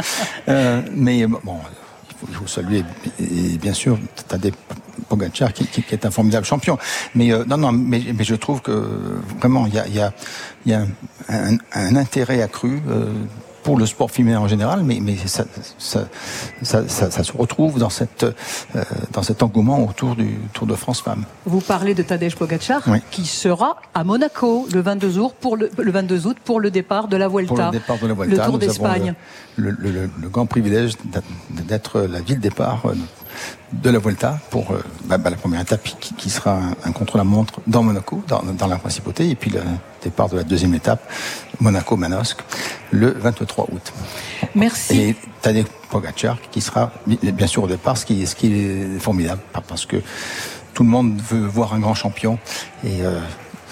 euh, mais bon. Il faut saluer, et bien sûr, Tadej Pogačar qui, qui, qui est un formidable champion. Mais euh, non, non, mais, mais je trouve que vraiment il y a, il y a, il y a un, un intérêt accru euh, pour le sport féminin en général, mais, mais ça, ça, ça, ça, ça se retrouve dans cette, euh, dans cet engouement autour du Tour de France Femmes. Vous parlez de Tadej Pogačar, oui. qui sera à Monaco le vingt-deux août pour le, le vingt-deux août pour le départ de la Vuelta. Pour le départ de la Vuelta, le Tour d'Espagne. Le, le, le, le grand privilège d'être la ville départ de la Vuelta pour euh, bah, bah, la première étape qui, qui sera un, un contre-la-montre dans Monaco, dans, dans la principauté, et puis le départ de la deuxième étape, Monaco-Manosque, le vingt-trois août. Merci. Et Tadej Pogačar qui sera bien sûr au départ, ce qui, ce qui est formidable, parce que tout le monde veut voir un grand champion, et euh,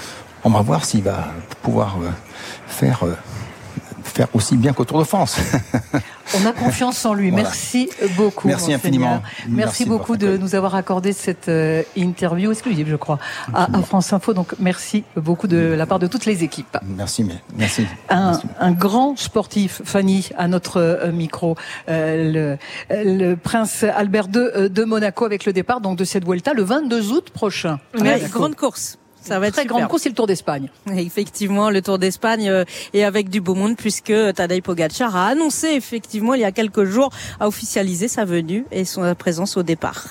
on va voir s'il va pouvoir euh, faire... Euh, faire aussi bien qu'au Tour de France. On a confiance en lui. Voilà. Merci beaucoup. Merci infiniment. Merci, Merci beaucoup de nous avoir accordé cette euh, interview exclusive, je crois, à, à France Info. Donc, merci beaucoup de la part de toutes les équipes. Merci, mais merci. Un, merci. un grand sportif, Fanny, à notre euh, micro, euh, le, le prince Albert deux de Monaco avec le départ donc de cette Vuelta le vingt-deux août prochain. Ouais, grande course. Ça va être très super. grande course, c'est le Tour d'Espagne. Effectivement, le Tour d'Espagne euh, et avec du beau monde, puisque Tadej Pogačar a annoncé effectivement il y a quelques jours, a officialisé sa venue et son présence au départ.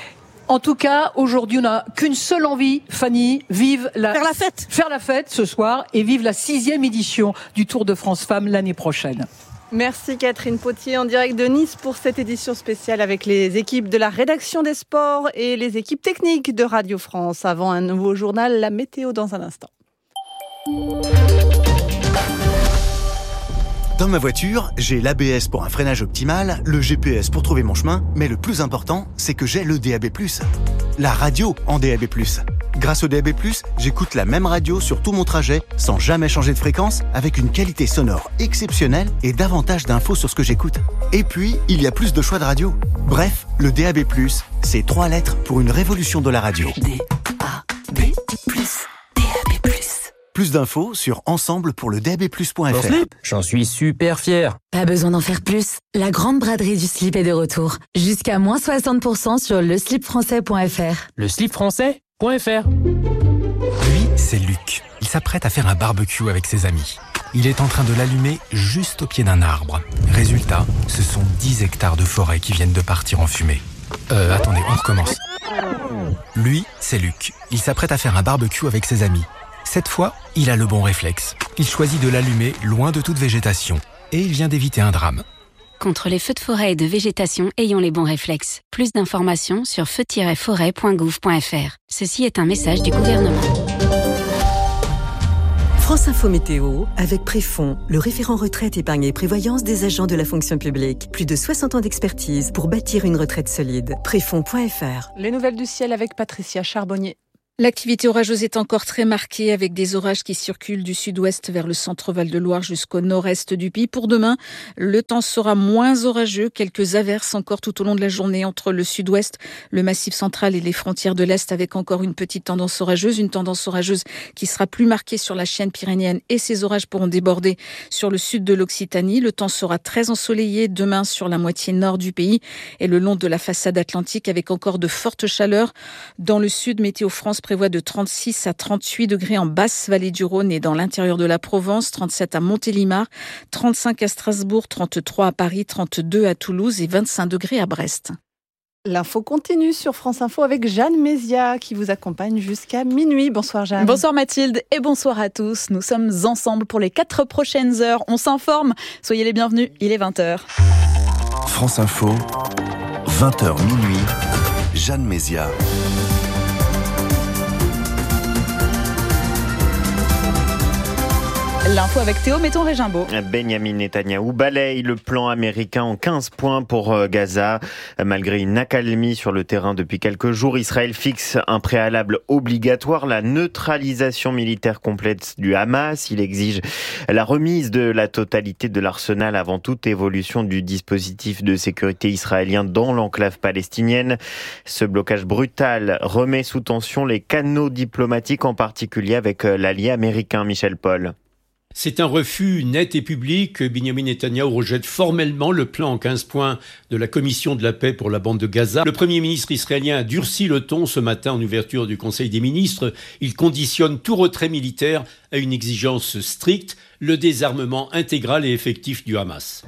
En tout cas, aujourd'hui, on n'a qu'une seule envie, Fanny, vive la... Faire la fête. Faire la fête ce soir et vive la sixième édition du Tour de France Femmes l'année prochaine. Merci Catherine Potier en direct de Nice pour cette édition spéciale avec les équipes de la rédaction des sports et les équipes techniques de Radio France. Avant un nouveau journal, la météo dans un instant. Dans ma voiture, j'ai l'A B S pour un freinage optimal, le G P S pour trouver mon chemin, mais le plus important, c'est que j'ai le D A B plus. La radio en D A B plus. Grâce au D A B plus, j'écoute la même radio sur tout mon trajet, sans jamais changer de fréquence, avec une qualité sonore exceptionnelle et davantage d'infos sur ce que j'écoute. Et puis, il y a plus de choix de radio. Bref, le D A B plus, c'est trois lettres pour une révolution de la radio. D A B plus, D A B plus. Plus d'infos sur ensemble pour le D A B plus point F R. J'en suis super fier. Pas besoin d'en faire plus. La grande braderie du slip est de retour. Jusqu'à moins soixante pour cent sur le slip français point F R. Le slip français ? .fr. Lui, c'est Luc. Il s'apprête à faire un barbecue avec ses amis. Il est en train de l'allumer juste au pied d'un arbre. Résultat, ce sont dix hectares de forêt qui viennent de partir en fumée. Euh, attendez, on recommence. Lui, c'est Luc. Il s'apprête à faire un barbecue avec ses amis. Cette fois, il a le bon réflexe. Il choisit de l'allumer loin de toute végétation. Et il vient d'éviter un drame. Contre les feux de forêt et de végétation, ayons les bons réflexes. Plus d'informations sur feu tiret forêt point gouv point f r. Ceci est un message du gouvernement. France Info Météo, avec Préfond, le référent retraite, épargne et prévoyance des agents de la fonction publique. Plus de soixante ans d'expertise pour bâtir une retraite solide. Préfond point f r. Les nouvelles du ciel avec Patricia Charbonnier. L'activité orageuse est encore très marquée avec des orages qui circulent du sud-ouest vers le centre Val-de-Loire jusqu'au nord-est du pays. Pour demain, le temps sera moins orageux. Quelques averses encore tout au long de la journée entre le sud-ouest, le massif central et les frontières de l'est avec encore une petite tendance orageuse. Une tendance orageuse qui sera plus marquée sur la chaîne pyrénéenne et ces orages pourront déborder sur le sud de l'Occitanie. Le temps sera très ensoleillé demain sur la moitié nord du pays et le long de la façade atlantique avec encore de fortes chaleurs. Dans le sud, Météo France prévoit de trente-six à trente-huit degrés en basse vallée du Rhône et dans l'intérieur de la Provence, trente-sept à Montélimar, trente-cinq à Strasbourg, trente-trois à Paris, trente-deux à Toulouse et vingt-cinq degrés à Brest. L'info continue sur France Info avec Jeanne Mézia qui vous accompagne jusqu'à minuit. Bonsoir Jeanne. Bonsoir Mathilde et bonsoir à tous. Nous sommes ensemble pour les quatre prochaines heures. On s'informe. Soyez les bienvenus. Il est vingt heures. France Info, vingt heures minuit. Jeanne Mézia. L'info avec Théo Metton-Régimbaud. Benyamin Netanyahou balaye le plan américain en quinze points pour Gaza. Malgré une accalmie sur le terrain depuis quelques jours, Israël fixe un préalable obligatoire, la neutralisation militaire complète du Hamas. Il exige la remise de la totalité de l'arsenal avant toute évolution du dispositif de sécurité israélien dans l'enclave palestinienne. Ce blocage brutal remet sous tension les canaux diplomatiques, en particulier avec l'allié américain Michel Paul. C'est un refus net et public. Benyamin Netanyahou rejette formellement le plan en quinze points de la Commission de la paix pour la bande de Gaza. Le Premier ministre israélien a durci le ton ce matin en ouverture du Conseil des ministres. Il conditionne tout retrait militaire à une exigence stricte, le désarmement intégral et effectif du Hamas.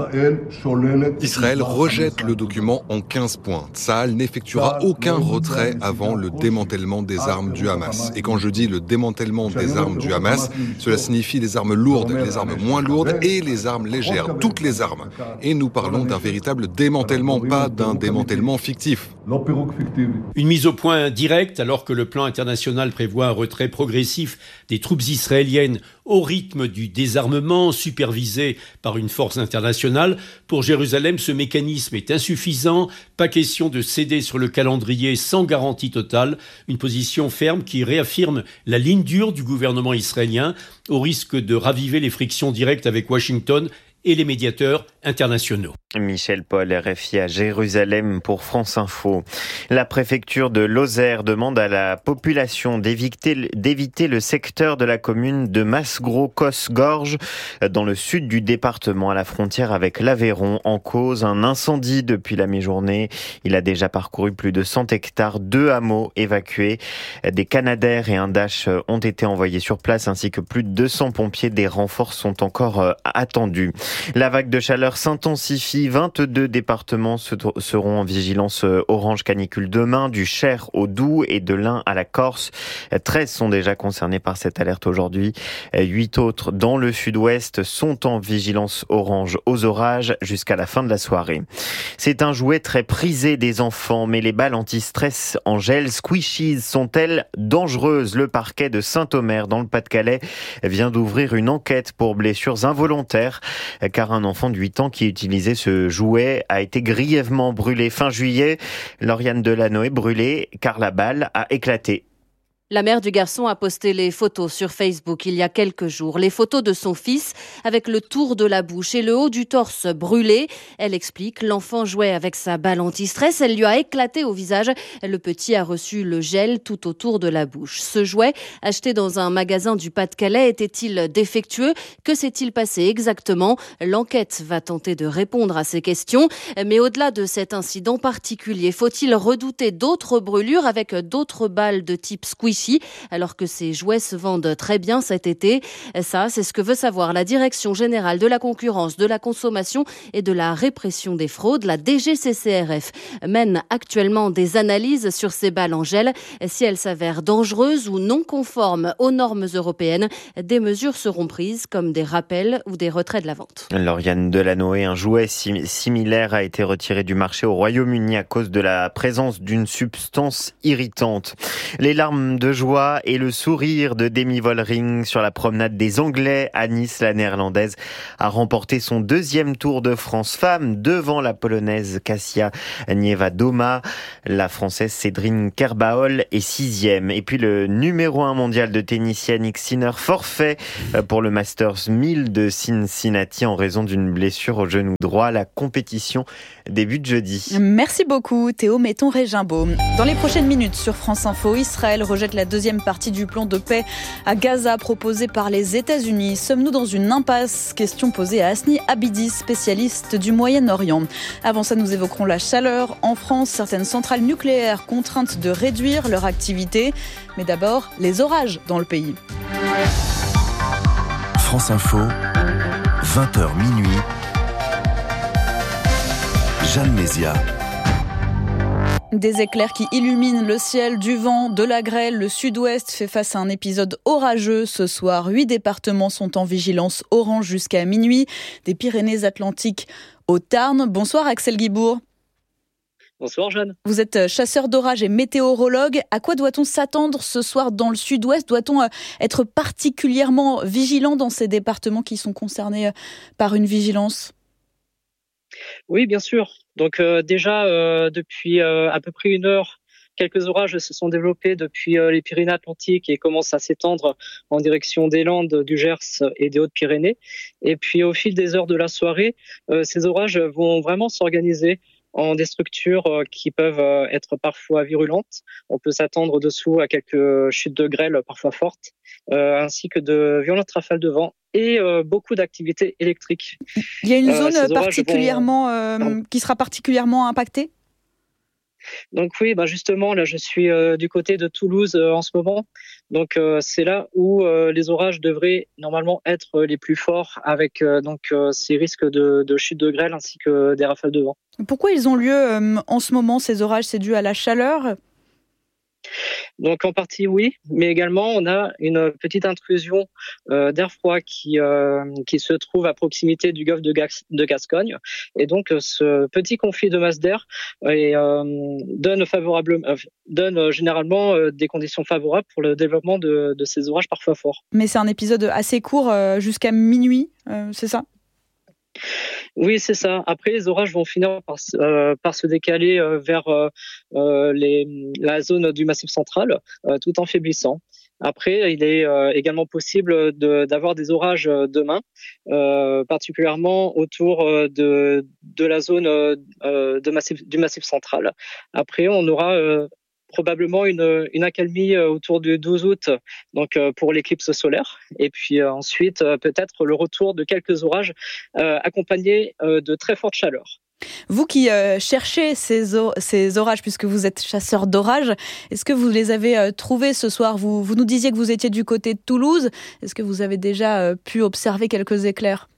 Israël rejette le document en quinze points. Tsahal n'effectuera aucun retrait avant le démantèlement des armes du Hamas. Et quand je dis le démantèlement des armes du Hamas, cela signifie les armes lourdes, les armes moins lourdes et les armes légères, toutes les armes. Et nous parlons d'un véritable démantèlement, pas d'un démantèlement fictif. Une mise au point directe alors que le plan international prévoit un retrait progressif des troupes israéliennes au rythme du désarmement supervisé par une force internationale. Pour Jérusalem, ce mécanisme est insuffisant. Pas question de céder sur le calendrier sans garantie totale. Une position ferme qui réaffirme la ligne dure du gouvernement israélien au risque de raviver les frictions directes avec Washington et les médiateurs internationaux. Michel Paul, R F I à Jérusalem pour France Info. La préfecture de Lozère demande à la population d'éviter, d'éviter le secteur de la commune de Masgros-Cosses-Gorges dans le sud du département à la frontière avec l'Aveyron. En cause, un incendie depuis la mi-journée. Il a déjà parcouru plus de cent hectares, deux hameaux évacués. Des Canadair et un Dash ont été envoyés sur place ainsi que plus de deux cents pompiers. Des renforts sont encore attendus. La vague de chaleur s'intensifie. vingt-deux départements seront en vigilance orange canicule demain, du Cher au Doubs et de l'Ain à la Corse. treize sont déjà concernés par cette alerte aujourd'hui. huit autres dans le sud-ouest sont en vigilance orange aux orages jusqu'à la fin de la soirée. C'est un jouet très prisé des enfants, mais les balles anti-stress en gel Squishies sont-elles dangereuses ? Le parquet de Saint-Omer dans le Pas-de-Calais vient d'ouvrir une enquête pour blessures involontaires, car un enfant de huit ans qui utilisait ce Ce jouet a été grièvement brûlé fin juillet. Lauriane Delanoë brûlée car la balle a éclaté. La mère du garçon a posté les photos sur Facebook il y a quelques jours. Les photos de son fils avec le tour de la bouche et le haut du torse brûlé. Elle explique, l'enfant jouait avec sa balle anti-stress. Elle lui a éclaté au visage. Le petit a reçu le gel tout autour de la bouche. Ce jouet, acheté dans un magasin du Pas-de-Calais, était-il défectueux? Que s'est-il passé exactement? L'enquête va tenter de répondre à ces questions. Mais au-delà de cet incident particulier, faut-il redouter d'autres brûlures avec d'autres balles de type squishy? Alors que ces jouets se vendent très bien cet été. Ça, c'est ce que veut savoir la Direction générale de la concurrence, de la consommation et de la répression des fraudes. La D G C C R F mène actuellement des analyses sur ces balles en gel. Si elles s'avèrent dangereuses ou non conformes aux normes européennes, des mesures seront prises comme des rappels ou des retraits de la vente. Lauriane Delanoë, un jouet sim- similaire a été retiré du marché au Royaume-Uni à cause de la présence d'une substance irritante. Les larmes de joie et le sourire de Demi Vollering sur la promenade des Anglais à Nice. La Néerlandaise a remporté son deuxième Tour de France Femmes devant la Polonaise Kasia Niewiadoma. La Française Cédrine Kerbaol est sixième. Et puis le numéro un mondial de tennis Yannick Sinner forfait pour le Masters mille de Cincinnati en raison d'une blessure au genou droit. La compétition débute jeudi. Merci beaucoup Théo Metton-Régimbaud. Dans les prochaines minutes sur France Info, Israël rejette la deuxième partie du plan de paix à Gaza proposé par les États-Unis. Sommes-nous dans une impasse? Question posée à Asni Abidi, spécialiste du Moyen-Orient. Avant ça, nous évoquerons la chaleur. En France, certaines centrales nucléaires contraintes de réduire leur activité. Mais d'abord, les orages dans le pays. France Info, vingt heures minuit. Jeanne Mézia. Des éclairs qui illuminent le ciel, du vent, de la grêle. Le sud-ouest fait face à un épisode orageux ce soir. Huit départements sont en vigilance orange jusqu'à minuit. Des Pyrénées-Atlantiques au Tarn. Bonsoir Axel Guibourg. Bonsoir Jeanne. Vous êtes chasseur d'orage et météorologue. À quoi doit-on s'attendre ce soir dans le sud-ouest? Doit-on être particulièrement vigilant dans ces départements qui sont concernés par une vigilance? Oui, bien sûr. Donc euh, déjà, euh, depuis euh, à peu près une heure, quelques orages se sont développés depuis euh, les Pyrénées-Atlantiques et commencent à s'étendre en direction des Landes, du Gers et des Hautes-Pyrénées. Et puis au fil des heures de la soirée, euh, ces orages vont vraiment s'organiser en des structures qui peuvent être parfois virulentes. On peut s'attendre dessous à quelques chutes de grêle parfois fortes, euh, ainsi que de violentes rafales de vent et euh, beaucoup d'activités électriques. Il y a une zone euh, particulièrement vont... euh, qui sera particulièrement impactée? Donc oui, bah justement, là je suis euh, du côté de Toulouse euh, en ce moment. Donc euh, c'est là où euh, les orages devraient normalement être les plus forts, avec euh, donc euh, ces risques de, de chute de grêle ainsi que des rafales de vent. Pourquoi ils ont lieu euh, en ce moment, ces orages? C'est dû à la chaleur? Donc en partie oui, mais également on a une petite intrusion euh, d'air froid qui euh, qui se trouve à proximité du golfe de, Gas- de Gascogne, et donc ce petit conflit de masse d'air euh, donne favorable, euh, donne euh, généralement euh, des conditions favorables pour le développement de, de ces orages parfois forts. Mais c'est un épisode assez court, euh, jusqu'à minuit, euh, c'est ça? Oui, c'est ça. Après, les orages vont finir par, euh, par se décaler euh, vers euh, les, la zone du Massif central, euh, tout en faiblissant. Après, il est euh, également possible de, d'avoir des orages demain, euh, particulièrement autour de, de la zone euh, de massif, du Massif central. Après, on aura euh, probablement une, une accalmie autour du douze août, donc pour l'éclipse solaire, et puis euh, ensuite euh, peut-être le retour de quelques orages euh, accompagnés euh, de très fortes chaleurs. Vous qui euh, cherchez ces, or- ces orages, puisque vous êtes chasseur d'orages, est-ce que vous les avez euh, trouvés ce soir? vous, vous nous disiez que vous étiez du côté de Toulouse. Est-ce que vous avez déjà euh, pu observer quelques éclairs?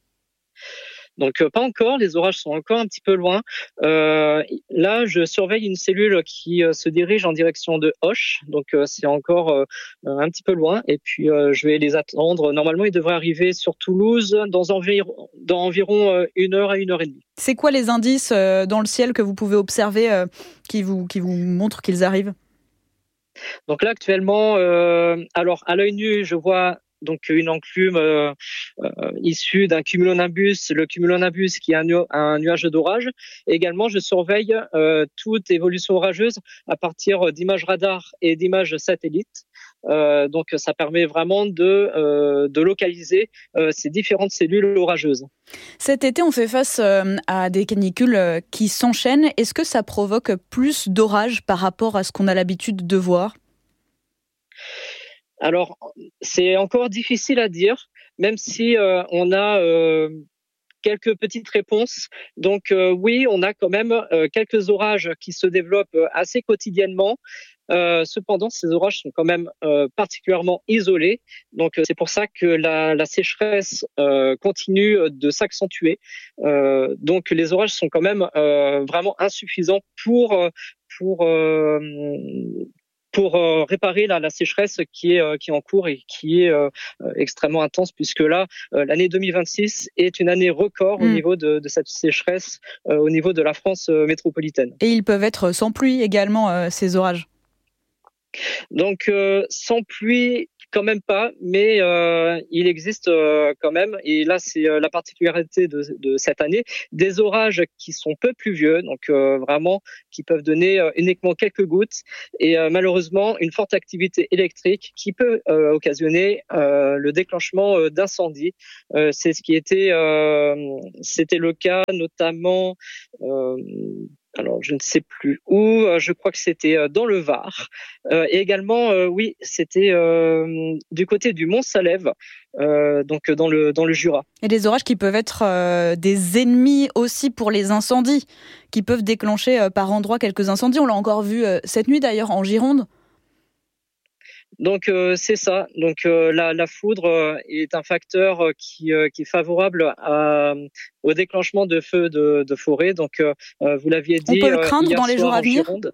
Donc euh, pas encore, les orages sont encore un petit peu loin. Euh, là, je surveille une cellule qui euh, se dirige en direction de Auch, donc euh, c'est encore euh, un petit peu loin. Et puis euh, je vais les attendre. Normalement, ils devraient arriver sur Toulouse dans environ, dans environ euh, une heure à une heure et demie. C'est quoi les indices euh, dans le ciel que vous pouvez observer euh, qui vous qui vous montrent qu'ils arrivent? Donc là, actuellement, euh, alors à l'œil nu, je vois donc une enclume euh, euh, issue d'un cumulonimbus, le cumulonimbus qui est un, nu- un nuage d'orage. Et également, je surveille euh, toute évolution orageuse à partir d'images radar et d'images satellites. Euh, donc ça permet vraiment de, euh, de localiser euh, ces différentes cellules orageuses. Cet été, on fait face euh, à des canicules euh, qui s'enchaînent. Est-ce que ça provoque plus d'orages par rapport à ce qu'on a l'habitude de voir ? Alors, c'est encore difficile à dire, même si euh, on a euh, quelques petites réponses. Donc euh, oui, on a quand même euh, quelques orages qui se développent assez quotidiennement. Euh, cependant, ces orages sont quand même euh, particulièrement isolés. Donc, euh, c'est pour ça que la, la sécheresse euh, continue de s'accentuer. Euh, donc, les orages sont quand même euh, vraiment insuffisants pour pour euh, pour euh, réparer la, la sécheresse qui est euh, qui est en cours et qui est euh, extrêmement intense, puisque là, euh, l'année deux mille vingt-six est une année record mmh. au niveau de, de cette sécheresse euh, au niveau de la France euh, métropolitaine. Et ils peuvent être sans pluie également, euh, ces orages. Donc euh, sans pluie quand même pas, mais euh, il existe euh, quand même, et là c'est euh, la particularité de, de cette année, des orages qui sont peu pluvieux, donc euh, vraiment qui peuvent donner euh, uniquement quelques gouttes, et euh, malheureusement une forte activité électrique qui peut euh, occasionner euh, le déclenchement euh, d'incendies. Euh, c'est ce qui était, euh, c'était le cas notamment. Euh, Alors, je ne sais plus où. Je crois que c'était dans le Var. Euh, et également, euh, oui, c'était euh, du côté du Mont-Salève, euh, donc dans le dans le Jura. Et des orages qui peuvent être euh, des ennemis aussi pour les incendies, qui peuvent déclencher euh, par endroits quelques incendies. On l'a encore vu euh, cette nuit d'ailleurs en Gironde. Donc euh, c'est ça. Donc euh, la, la foudre euh, est un facteur euh, qui, euh, qui est favorable à, au déclenchement de feux de, de forêt. Donc euh, vous l'aviez dit. On peut le craindre euh, dans les jours à venir. Gironde.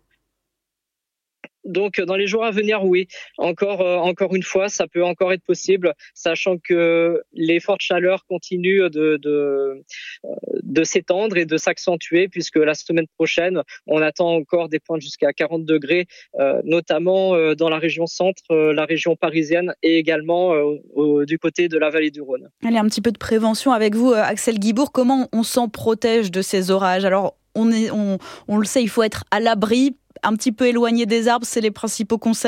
Donc dans les jours à venir, oui. Encore, euh, encore une fois, ça peut encore être possible, sachant que les fortes chaleurs continuent de de, de s'étendre et de s'accentuer, puisque la semaine prochaine, on attend encore des pointes jusqu'à quarante degrés, euh, notamment euh, dans la région centre, euh, la région parisienne, et également euh, au, du côté de la vallée du Rhône. Allez, un petit peu de prévention avec vous, Axel Guibourg. Comment on s'en protège de ces orages ? Alors, on est, on, on le sait, il faut être à l'abri. Un petit peu éloigné des arbres, c'est les principaux conseils ?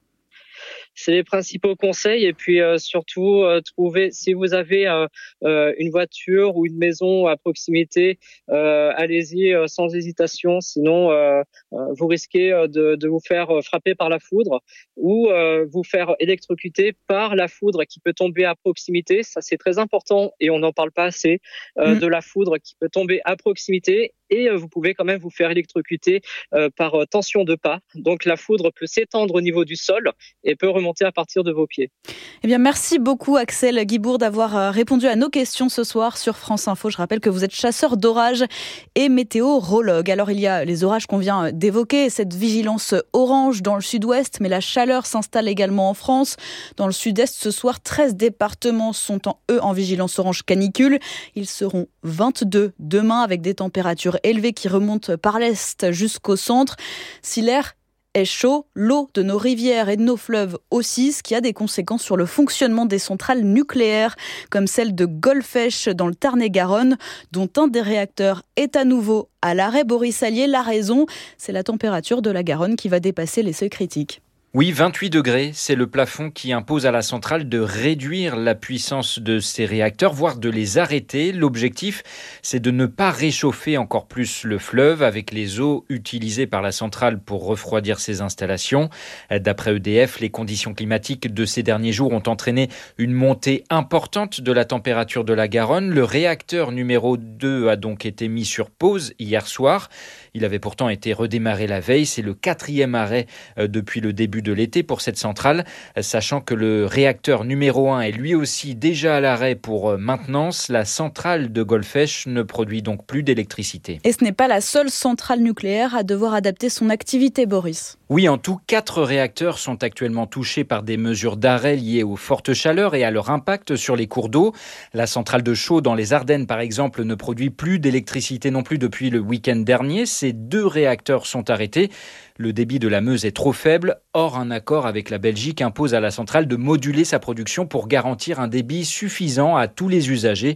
C'est les principaux conseils, et puis euh, surtout euh, trouver, si vous avez euh, euh, une voiture ou une maison à proximité, euh, allez-y euh, sans hésitation, sinon euh, euh, vous risquez euh, de, de vous faire frapper par la foudre ou euh, vous faire électrocuter par la foudre qui peut tomber à proximité. Ça, c'est très important et on n'en parle pas assez, euh, mmh. de la foudre qui peut tomber à proximité. Et vous pouvez quand même vous faire électrocuter euh, par euh, tension de pas. Donc la foudre peut s'étendre au niveau du sol et peut remonter à partir de vos pieds. Eh bien, merci beaucoup Axel Guibourg d'avoir répondu à nos questions ce soir sur France Info. Je rappelle que vous êtes chasseur d'orages et météorologue. Alors il y a les orages qu'on vient d'évoquer, cette vigilance orange dans le sud-ouest, mais la chaleur s'installe également en France. Dans le sud-est, ce soir, treize départements sont en, eux en vigilance orange canicule. Ils seront vingt-deux demain avec des températures élevées qui remontent par l'est jusqu'au centre. Si l'air est chaud, l'eau de nos rivières et de nos fleuves aussi, ce qui a des conséquences sur le fonctionnement des centrales nucléaires, comme celle de Golfech dans le Tarn-et-Garonne, dont un des réacteurs est à nouveau à l'arrêt. Boris Allier, la raison, c'est la température de la Garonne qui va dépasser les seuils critiques. Oui, vingt-huit degrés, c'est le plafond qui impose à la centrale de réduire la puissance de ses réacteurs, voire de les arrêter. L'objectif, c'est de ne pas réchauffer encore plus le fleuve avec les eaux utilisées par la centrale pour refroidir ses installations. D'après E D F, les conditions climatiques de ces derniers jours ont entraîné une montée importante de la température de la Garonne. Le réacteur numéro deux a donc été mis sur pause hier soir. Il avait pourtant été redémarré la veille. C'est le quatrième arrêt depuis le début de l'été pour cette centrale, sachant que le réacteur numéro un est lui aussi déjà à l'arrêt pour maintenance. La centrale de Golfech ne produit donc plus d'électricité. Et ce n'est pas la seule centrale nucléaire à devoir adapter son activité, Boris. Oui, en tout, quatre réacteurs sont actuellement touchés par des mesures d'arrêt liées aux fortes chaleurs et à leur impact sur les cours d'eau. La centrale de Chaux dans les Ardennes, par exemple, ne produit plus d'électricité non plus depuis le week-end dernier. Ces deux réacteurs sont arrêtés. Le débit de la Meuse est trop faible. Or, un accord avec la Belgique impose à la centrale de moduler sa production pour garantir un débit suffisant à tous les usagers.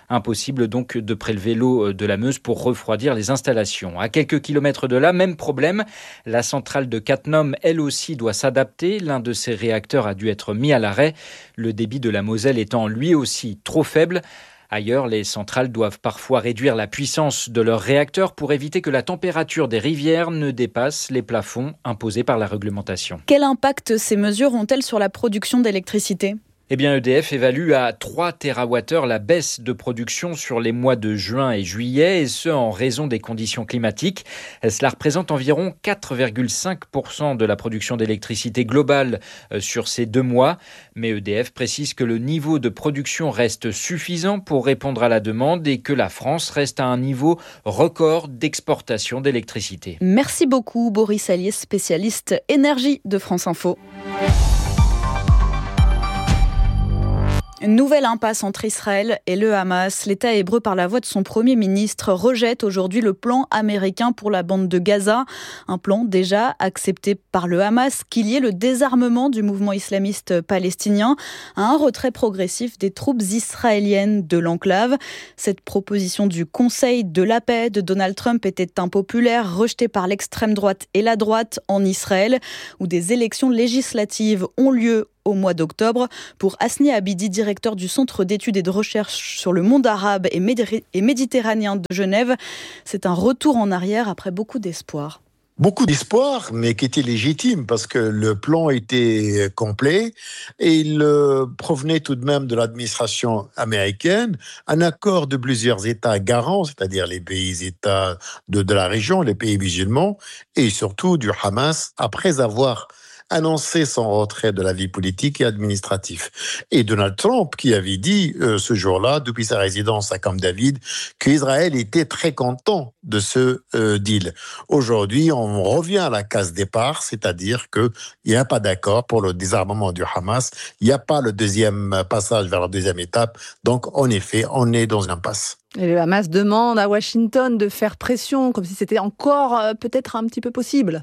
Impossible donc de prélever l'eau de la Meuse pour refroidir les installations. À quelques kilomètres de là, même problème. La centrale de Cattenom, elle aussi, doit s'adapter. L'un de ses réacteurs a dû être mis à l'arrêt. Le débit de la Moselle étant lui aussi trop faible. Ailleurs, les centrales doivent parfois réduire la puissance de leurs réacteurs pour éviter que la température des rivières ne dépasse les plafonds imposés par la réglementation. Quel impact ces mesures ont-elles sur la production d'électricité ? Eh bien, E D F évalue à trois térawattheures la baisse de production sur les mois de juin et juillet, et ce en raison des conditions climatiques. Cela représente environ quatre virgule cinq pour cent de la production d'électricité globale sur ces deux mois. Mais E D F précise que le niveau de production reste suffisant pour répondre à la demande et que la France reste à un niveau record d'exportation d'électricité. Merci beaucoup, Boris Allier, spécialiste énergie de France Info. Une nouvelle impasse entre Israël et le Hamas. L'État hébreu, par la voix de son Premier ministre, rejette aujourd'hui le plan américain pour la bande de Gaza. Un plan déjà accepté par le Hamas qui liait le désarmement du mouvement islamiste palestinien à un retrait progressif des troupes israéliennes de l'enclave. Cette proposition du Conseil de la paix de Donald Trump était impopulaire, rejetée par l'extrême droite et la droite en Israël, où des élections législatives ont lieu au mois d'octobre. Pour Hasni Abidi, directeur du Centre d'études et de recherche sur le monde arabe et, médi- et méditerranéen de Genève, c'est un retour en arrière après beaucoup d'espoir. Beaucoup d'espoir, mais qui était légitime parce que le plan était complet et il euh, provenait tout de même de l'administration américaine, un accord de plusieurs États garants, c'est-à-dire les pays-États de, de la région, les pays musulmans, et surtout du Hamas, après avoir annoncé son retrait de la vie politique et administrative. Et Donald Trump qui avait dit euh, ce jour-là, depuis sa résidence à Camp David, qu'Israël était très content de ce euh, deal. Aujourd'hui, on revient à la case départ, c'est-à-dire qu'il n'y a pas d'accord pour le désarmement du Hamas, il n'y a pas le deuxième passage vers la deuxième étape, donc en effet, on est dans une impasse. Et le Hamas demande à Washington de faire pression, comme si c'était encore euh, peut-être un petit peu possible.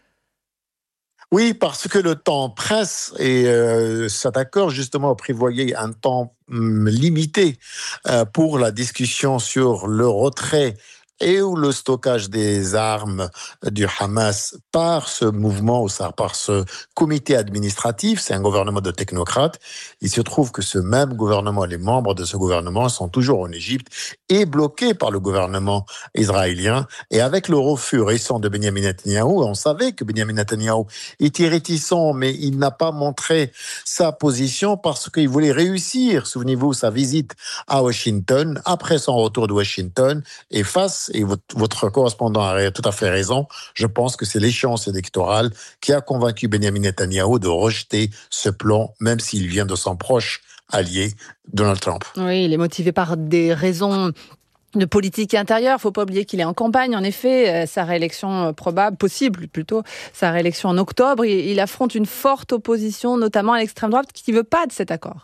Oui, parce que le temps presse et euh, cet accord justement prévoyait un temps hum, limité euh, pour la discussion sur le retrait et ou le stockage des armes du Hamas par ce mouvement, ou ça, par ce comité administratif. C'est un gouvernement de technocrates. Il se trouve que ce même gouvernement, les membres de ce gouvernement sont toujours en Égypte et bloqués par le gouvernement israélien. Et avec le refus récent de Benjamin Netanyahou, on savait que Benjamin Netanyahou était réticent, mais il n'a pas montré sa position parce qu'il voulait réussir, souvenez-vous, sa visite à Washington, après son retour de Washington, et face et votre, votre correspondant a tout à fait raison, je pense que c'est l'échéance électorale qui a convaincu Benjamin Netanyahou de rejeter ce plan, même s'il vient de son proche allié, Donald Trump. Oui, il est motivé par des raisons de politique intérieure. Il ne faut pas oublier qu'il est en campagne. En effet, sa réélection probable, possible plutôt, sa réélection en octobre, il, il affronte une forte opposition, notamment à l'extrême droite, qui ne veut pas de cet accord.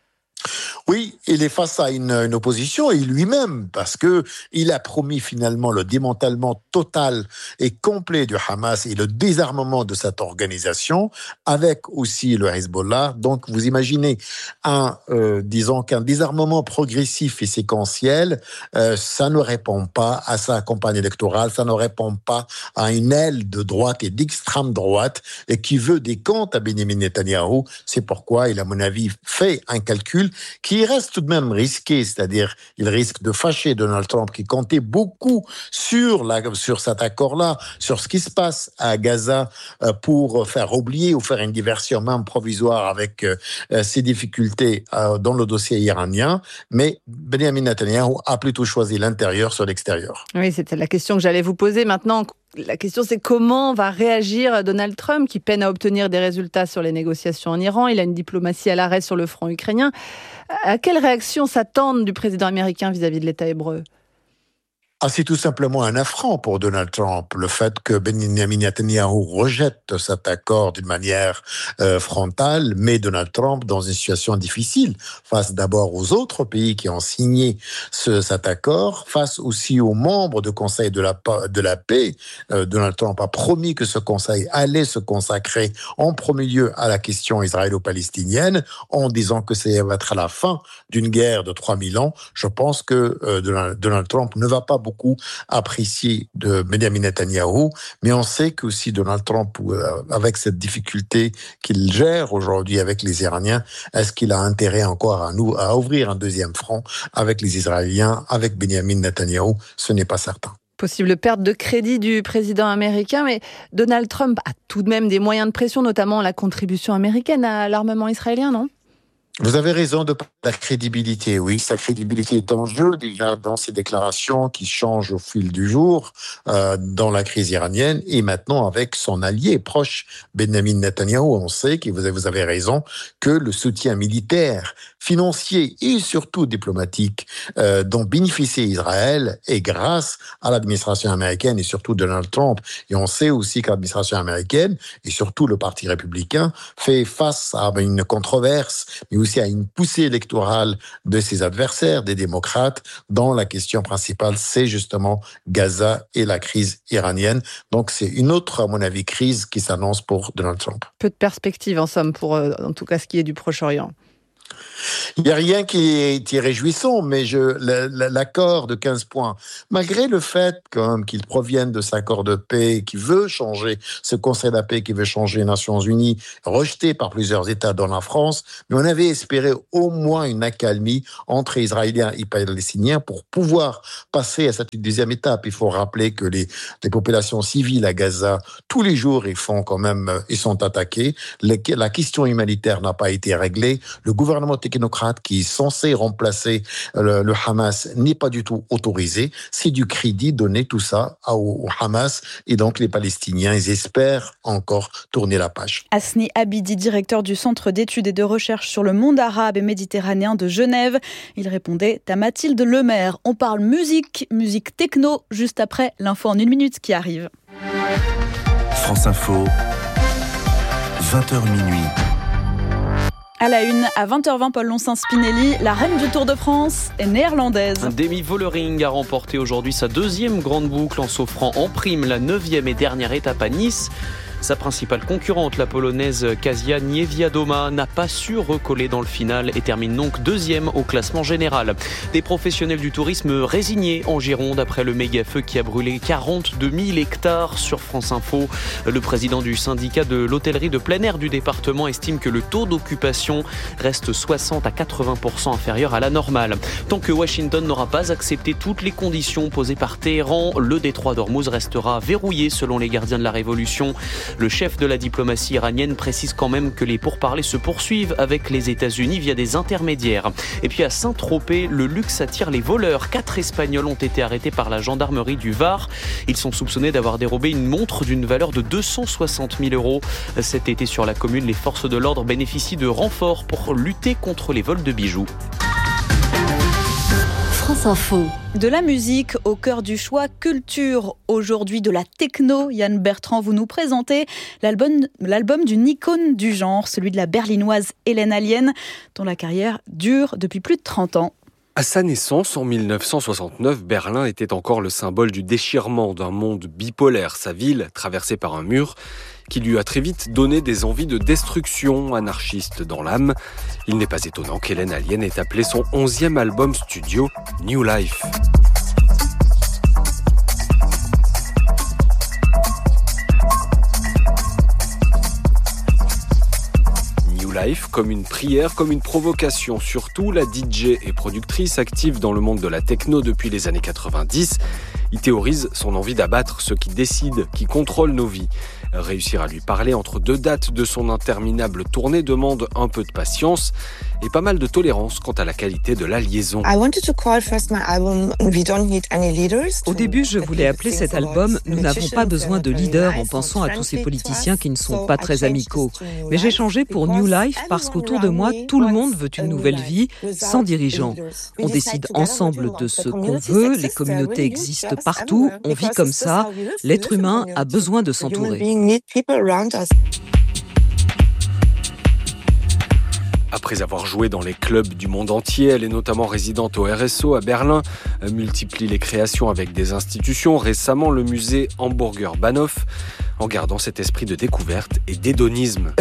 Oui, il est face à une, une opposition, et lui-même, parce que il a promis finalement le démantèlement total et complet du Hamas et le désarmement de cette organisation, avec aussi le Hezbollah. Donc, vous imaginez un, euh, disons qu'un désarmement progressif et séquentiel, euh, ça ne répond pas à sa campagne électorale, ça ne répond pas à une aile de droite et d'extrême droite et qui veut des comptes à Benjamin Netanyahou. C'est pourquoi il, à mon avis, fait un calcul qui reste tout de même risqué, c'est-à-dire il risque de fâcher Donald Trump qui comptait beaucoup sur, la, sur cet accord-là, sur ce qui se passe à Gaza euh, pour faire oublier ou faire une diversion même provisoire avec euh, ces difficultés euh, dans le dossier iranien. Mais Benjamin Netanyahu a plutôt choisi l'intérieur sur l'extérieur. Oui, c'était la question que j'allais vous poser maintenant. La question, c'est comment va réagir Donald Trump, qui peine à obtenir des résultats sur les négociations en Iran. Il a une diplomatie à l'arrêt sur le front ukrainien. À quelle réaction s'attendent du président américain vis-à-vis de l'État hébreu ? Ah, c'est tout simplement un affront pour Donald Trump, le fait que Benjamin Netanyahu rejette cet accord d'une manière euh, frontale, met Donald Trump dans une situation difficile, face d'abord aux autres pays qui ont signé ce, cet accord, face aussi aux membres du Conseil de la, de la paix. Euh, Donald Trump a promis que ce Conseil allait se consacrer en premier lieu à la question israélo-palestinienne, en disant que ça va être à la fin d'une guerre de trois mille ans. Je pense que euh, Donald, Donald Trump ne va pas beaucoup beaucoup apprécié de Benjamin Netanyahu, mais on sait qu'aussi Donald Trump, avec cette difficulté qu'il gère aujourd'hui avec les Iraniens, est-ce qu'il a intérêt encore à nous à ouvrir un deuxième front avec les Israéliens, avec Benjamin Netanyahu? Ce n'est pas certain. Possible perte de crédit du président américain, mais Donald Trump a tout de même des moyens de pression, notamment la contribution américaine à l'armement israélien, non ? Vous avez raison de parler de la crédibilité, oui. Sa crédibilité est en jeu déjà dans ses déclarations qui changent au fil du jour euh, dans la crise iranienne et maintenant avec son allié proche, Benjamin Netanyahu. On sait, que vous avez, vous avez raison, que le soutien militaire, financier et surtout diplomatique euh, dont bénéficie Israël est grâce à l'administration américaine et surtout Donald Trump. Et on sait aussi que l'administration américaine et surtout le Parti républicain fait face à une controverse, mais aussi à une poussée électorale de ses adversaires, des démocrates, dont la question principale, c'est justement Gaza et la crise iranienne. Donc c'est une autre, à mon avis, crise qui s'annonce pour Donald Trump. Peu de perspectives, en somme, pour euh, en tout cas ce qui est du Proche-Orient. Il n'y a rien qui est, qui est réjouissant, mais je, l'accord de quinze points, malgré le fait quand même qu'il provienne de cet accord de paix, qui veut changer, ce Conseil de la paix qui veut changer les Nations Unies, rejeté par plusieurs États dont la France, mais on avait espéré au moins une accalmie entre Israéliens et Palestiniens pour pouvoir passer à cette deuxième étape. Il faut rappeler que les, les populations civiles à Gaza, tous les jours, ils font quand même, ils sont attaqués. Les, la question humanitaire n'a pas été réglée. Le gouvernement technocrate qui est censé remplacer le, le Hamas n'est pas du tout autorisé. C'est du crédit donné tout ça au, au Hamas et donc les Palestiniens, ils espèrent encore tourner la page. Hasni Abidi, directeur du Centre d'études et de recherche sur le monde arabe et méditerranéen de Genève. Il répondait à Mathilde Lemaire. On parle musique, musique techno, juste après l'info en une minute qui arrive. France Info, vingt heures minuit. À la une, à vingt heures vingt, Paul Loncin-Spinelli, la reine du Tour de France est néerlandaise. Demi Vollering a remporté aujourd'hui sa deuxième grande boucle en s'offrant en prime la neuvième et dernière étape à Nice. Sa principale concurrente, la polonaise Kasia Niewiadoma, n'a pas su recoller dans le final et termine donc deuxième au classement général. Des professionnels du tourisme résignés en Gironde après le méga-feu qui a brûlé quarante-deux mille hectares sur France Info. Le président du syndicat de l'hôtellerie de plein air du département estime que le taux d'occupation reste soixante à quatre-vingts pour cent inférieur à la normale. Tant que Washington n'aura pas accepté toutes les conditions posées par Téhéran, le détroit d'Ormuz restera verrouillé selon les gardiens de la révolution. Le chef de la diplomatie iranienne précise quand même que les pourparlers se poursuivent avec les États-Unis via des intermédiaires. Et puis à Saint-Tropez, le luxe attire les voleurs. Quatre Espagnols ont été arrêtés par la gendarmerie du Var. Ils sont soupçonnés d'avoir dérobé une montre d'une valeur de deux cent soixante mille euros. Cet été sur la commune, les forces de l'ordre bénéficient de renforts pour lutter contre les vols de bijoux. France Info. De la musique au cœur du choix culture. Aujourd'hui de la techno. Yann Bertrand, vous nous présentez l'album, l'album d'une icône du genre, celui de la berlinoise Hélène Allienne, dont la carrière dure depuis plus de trente ans. À sa naissance, en mille neuf cent soixante-neuf, Berlin était encore le symbole du déchirement d'un monde bipolaire. Sa ville, traversée par un mur, qui lui a très vite donné des envies de destruction anarchiste dans l'âme. Il n'est pas étonnant qu'Hélène Allienne ait appelé son onzième album studio New Life. New Life, comme une prière, comme une provocation. Surtout, la D J et productrice active dans le monde de la techno depuis les années quatre-vingt-dix. Il théorise son envie d'abattre ceux qui décident, qui contrôlent nos vies. Réussir à lui parler entre deux dates de son interminable tournée demande un peu de patience et pas mal de tolérance quant à la qualité de la liaison. Au début, je voulais appeler cet album « Nous n'avons pas besoin de leaders » en pensant à tous ces politiciens qui ne sont pas très amicaux. Mais j'ai changé pour New Life parce qu'autour de moi, tout le monde veut une nouvelle vie sans dirigeants. On décide ensemble de ce qu'on veut, les communautés existent partout, on vit comme ça, l'être humain a besoin de s'entourer. Après avoir joué dans les clubs du monde entier, elle est notamment résidente au R S O à Berlin, elle multiplie les créations avec des institutions, récemment le musée Hamburger Bahnhof, en gardant cet esprit de découverte et d'hédonisme.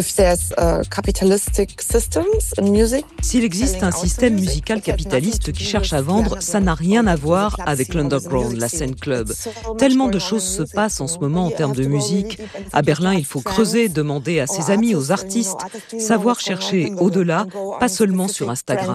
S'il existe un système musical capitaliste qui cherche à vendre, ça n'a rien à voir avec l'underground, la scène club. Tellement de choses se passent en ce moment en termes de musique. À Berlin, il faut creuser, demander à ses amis, aux artistes, savoir chercher au-delà, pas seulement sur Instagram.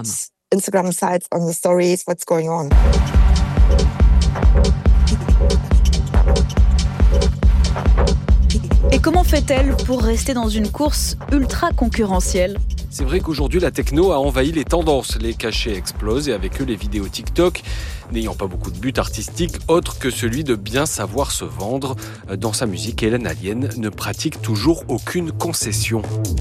Et comment fait-elle pour rester dans une course ultra concurrentielle ? C'est vrai qu'aujourd'hui, la techno a envahi les tendances. Les cachets explosent et avec eux les vidéos TikTok, n'ayant pas beaucoup de but artistique autre que celui de bien savoir se vendre. Dans sa musique, Hélène Allienne ne pratique toujours aucune concession.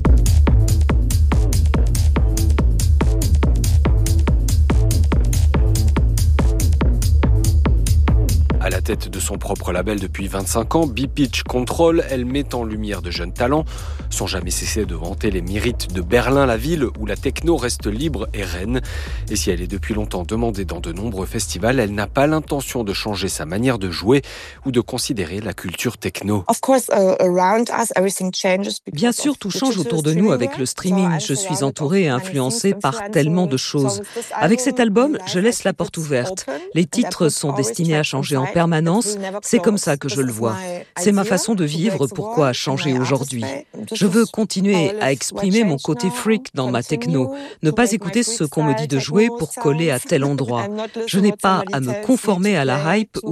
À la tête de son propre label depuis vingt-cinq ans, B-Pitch Control, elle met en lumière de jeunes talents, sans jamais cesser de vanter les mérites de Berlin, la ville où la techno reste libre et reine. Et si elle est depuis longtemps demandée dans de nombreux festivals, elle n'a pas l'intention de changer sa manière de jouer ou de considérer la culture techno. Bien sûr, tout change autour de nous avec le streaming. Je suis entourée et influencée par tellement de choses. Avec cet album, je laisse la porte ouverte. Les titres sont destinés à changer en permanence, c'est comme ça que je le vois. C'est ma façon de vivre, pourquoi changer aujourd'hui ? Je veux continuer à exprimer mon côté freak dans ma techno, ne pas écouter ce qu'on me dit de jouer pour coller à tel endroit. Je n'ai pas à me conformer à la hype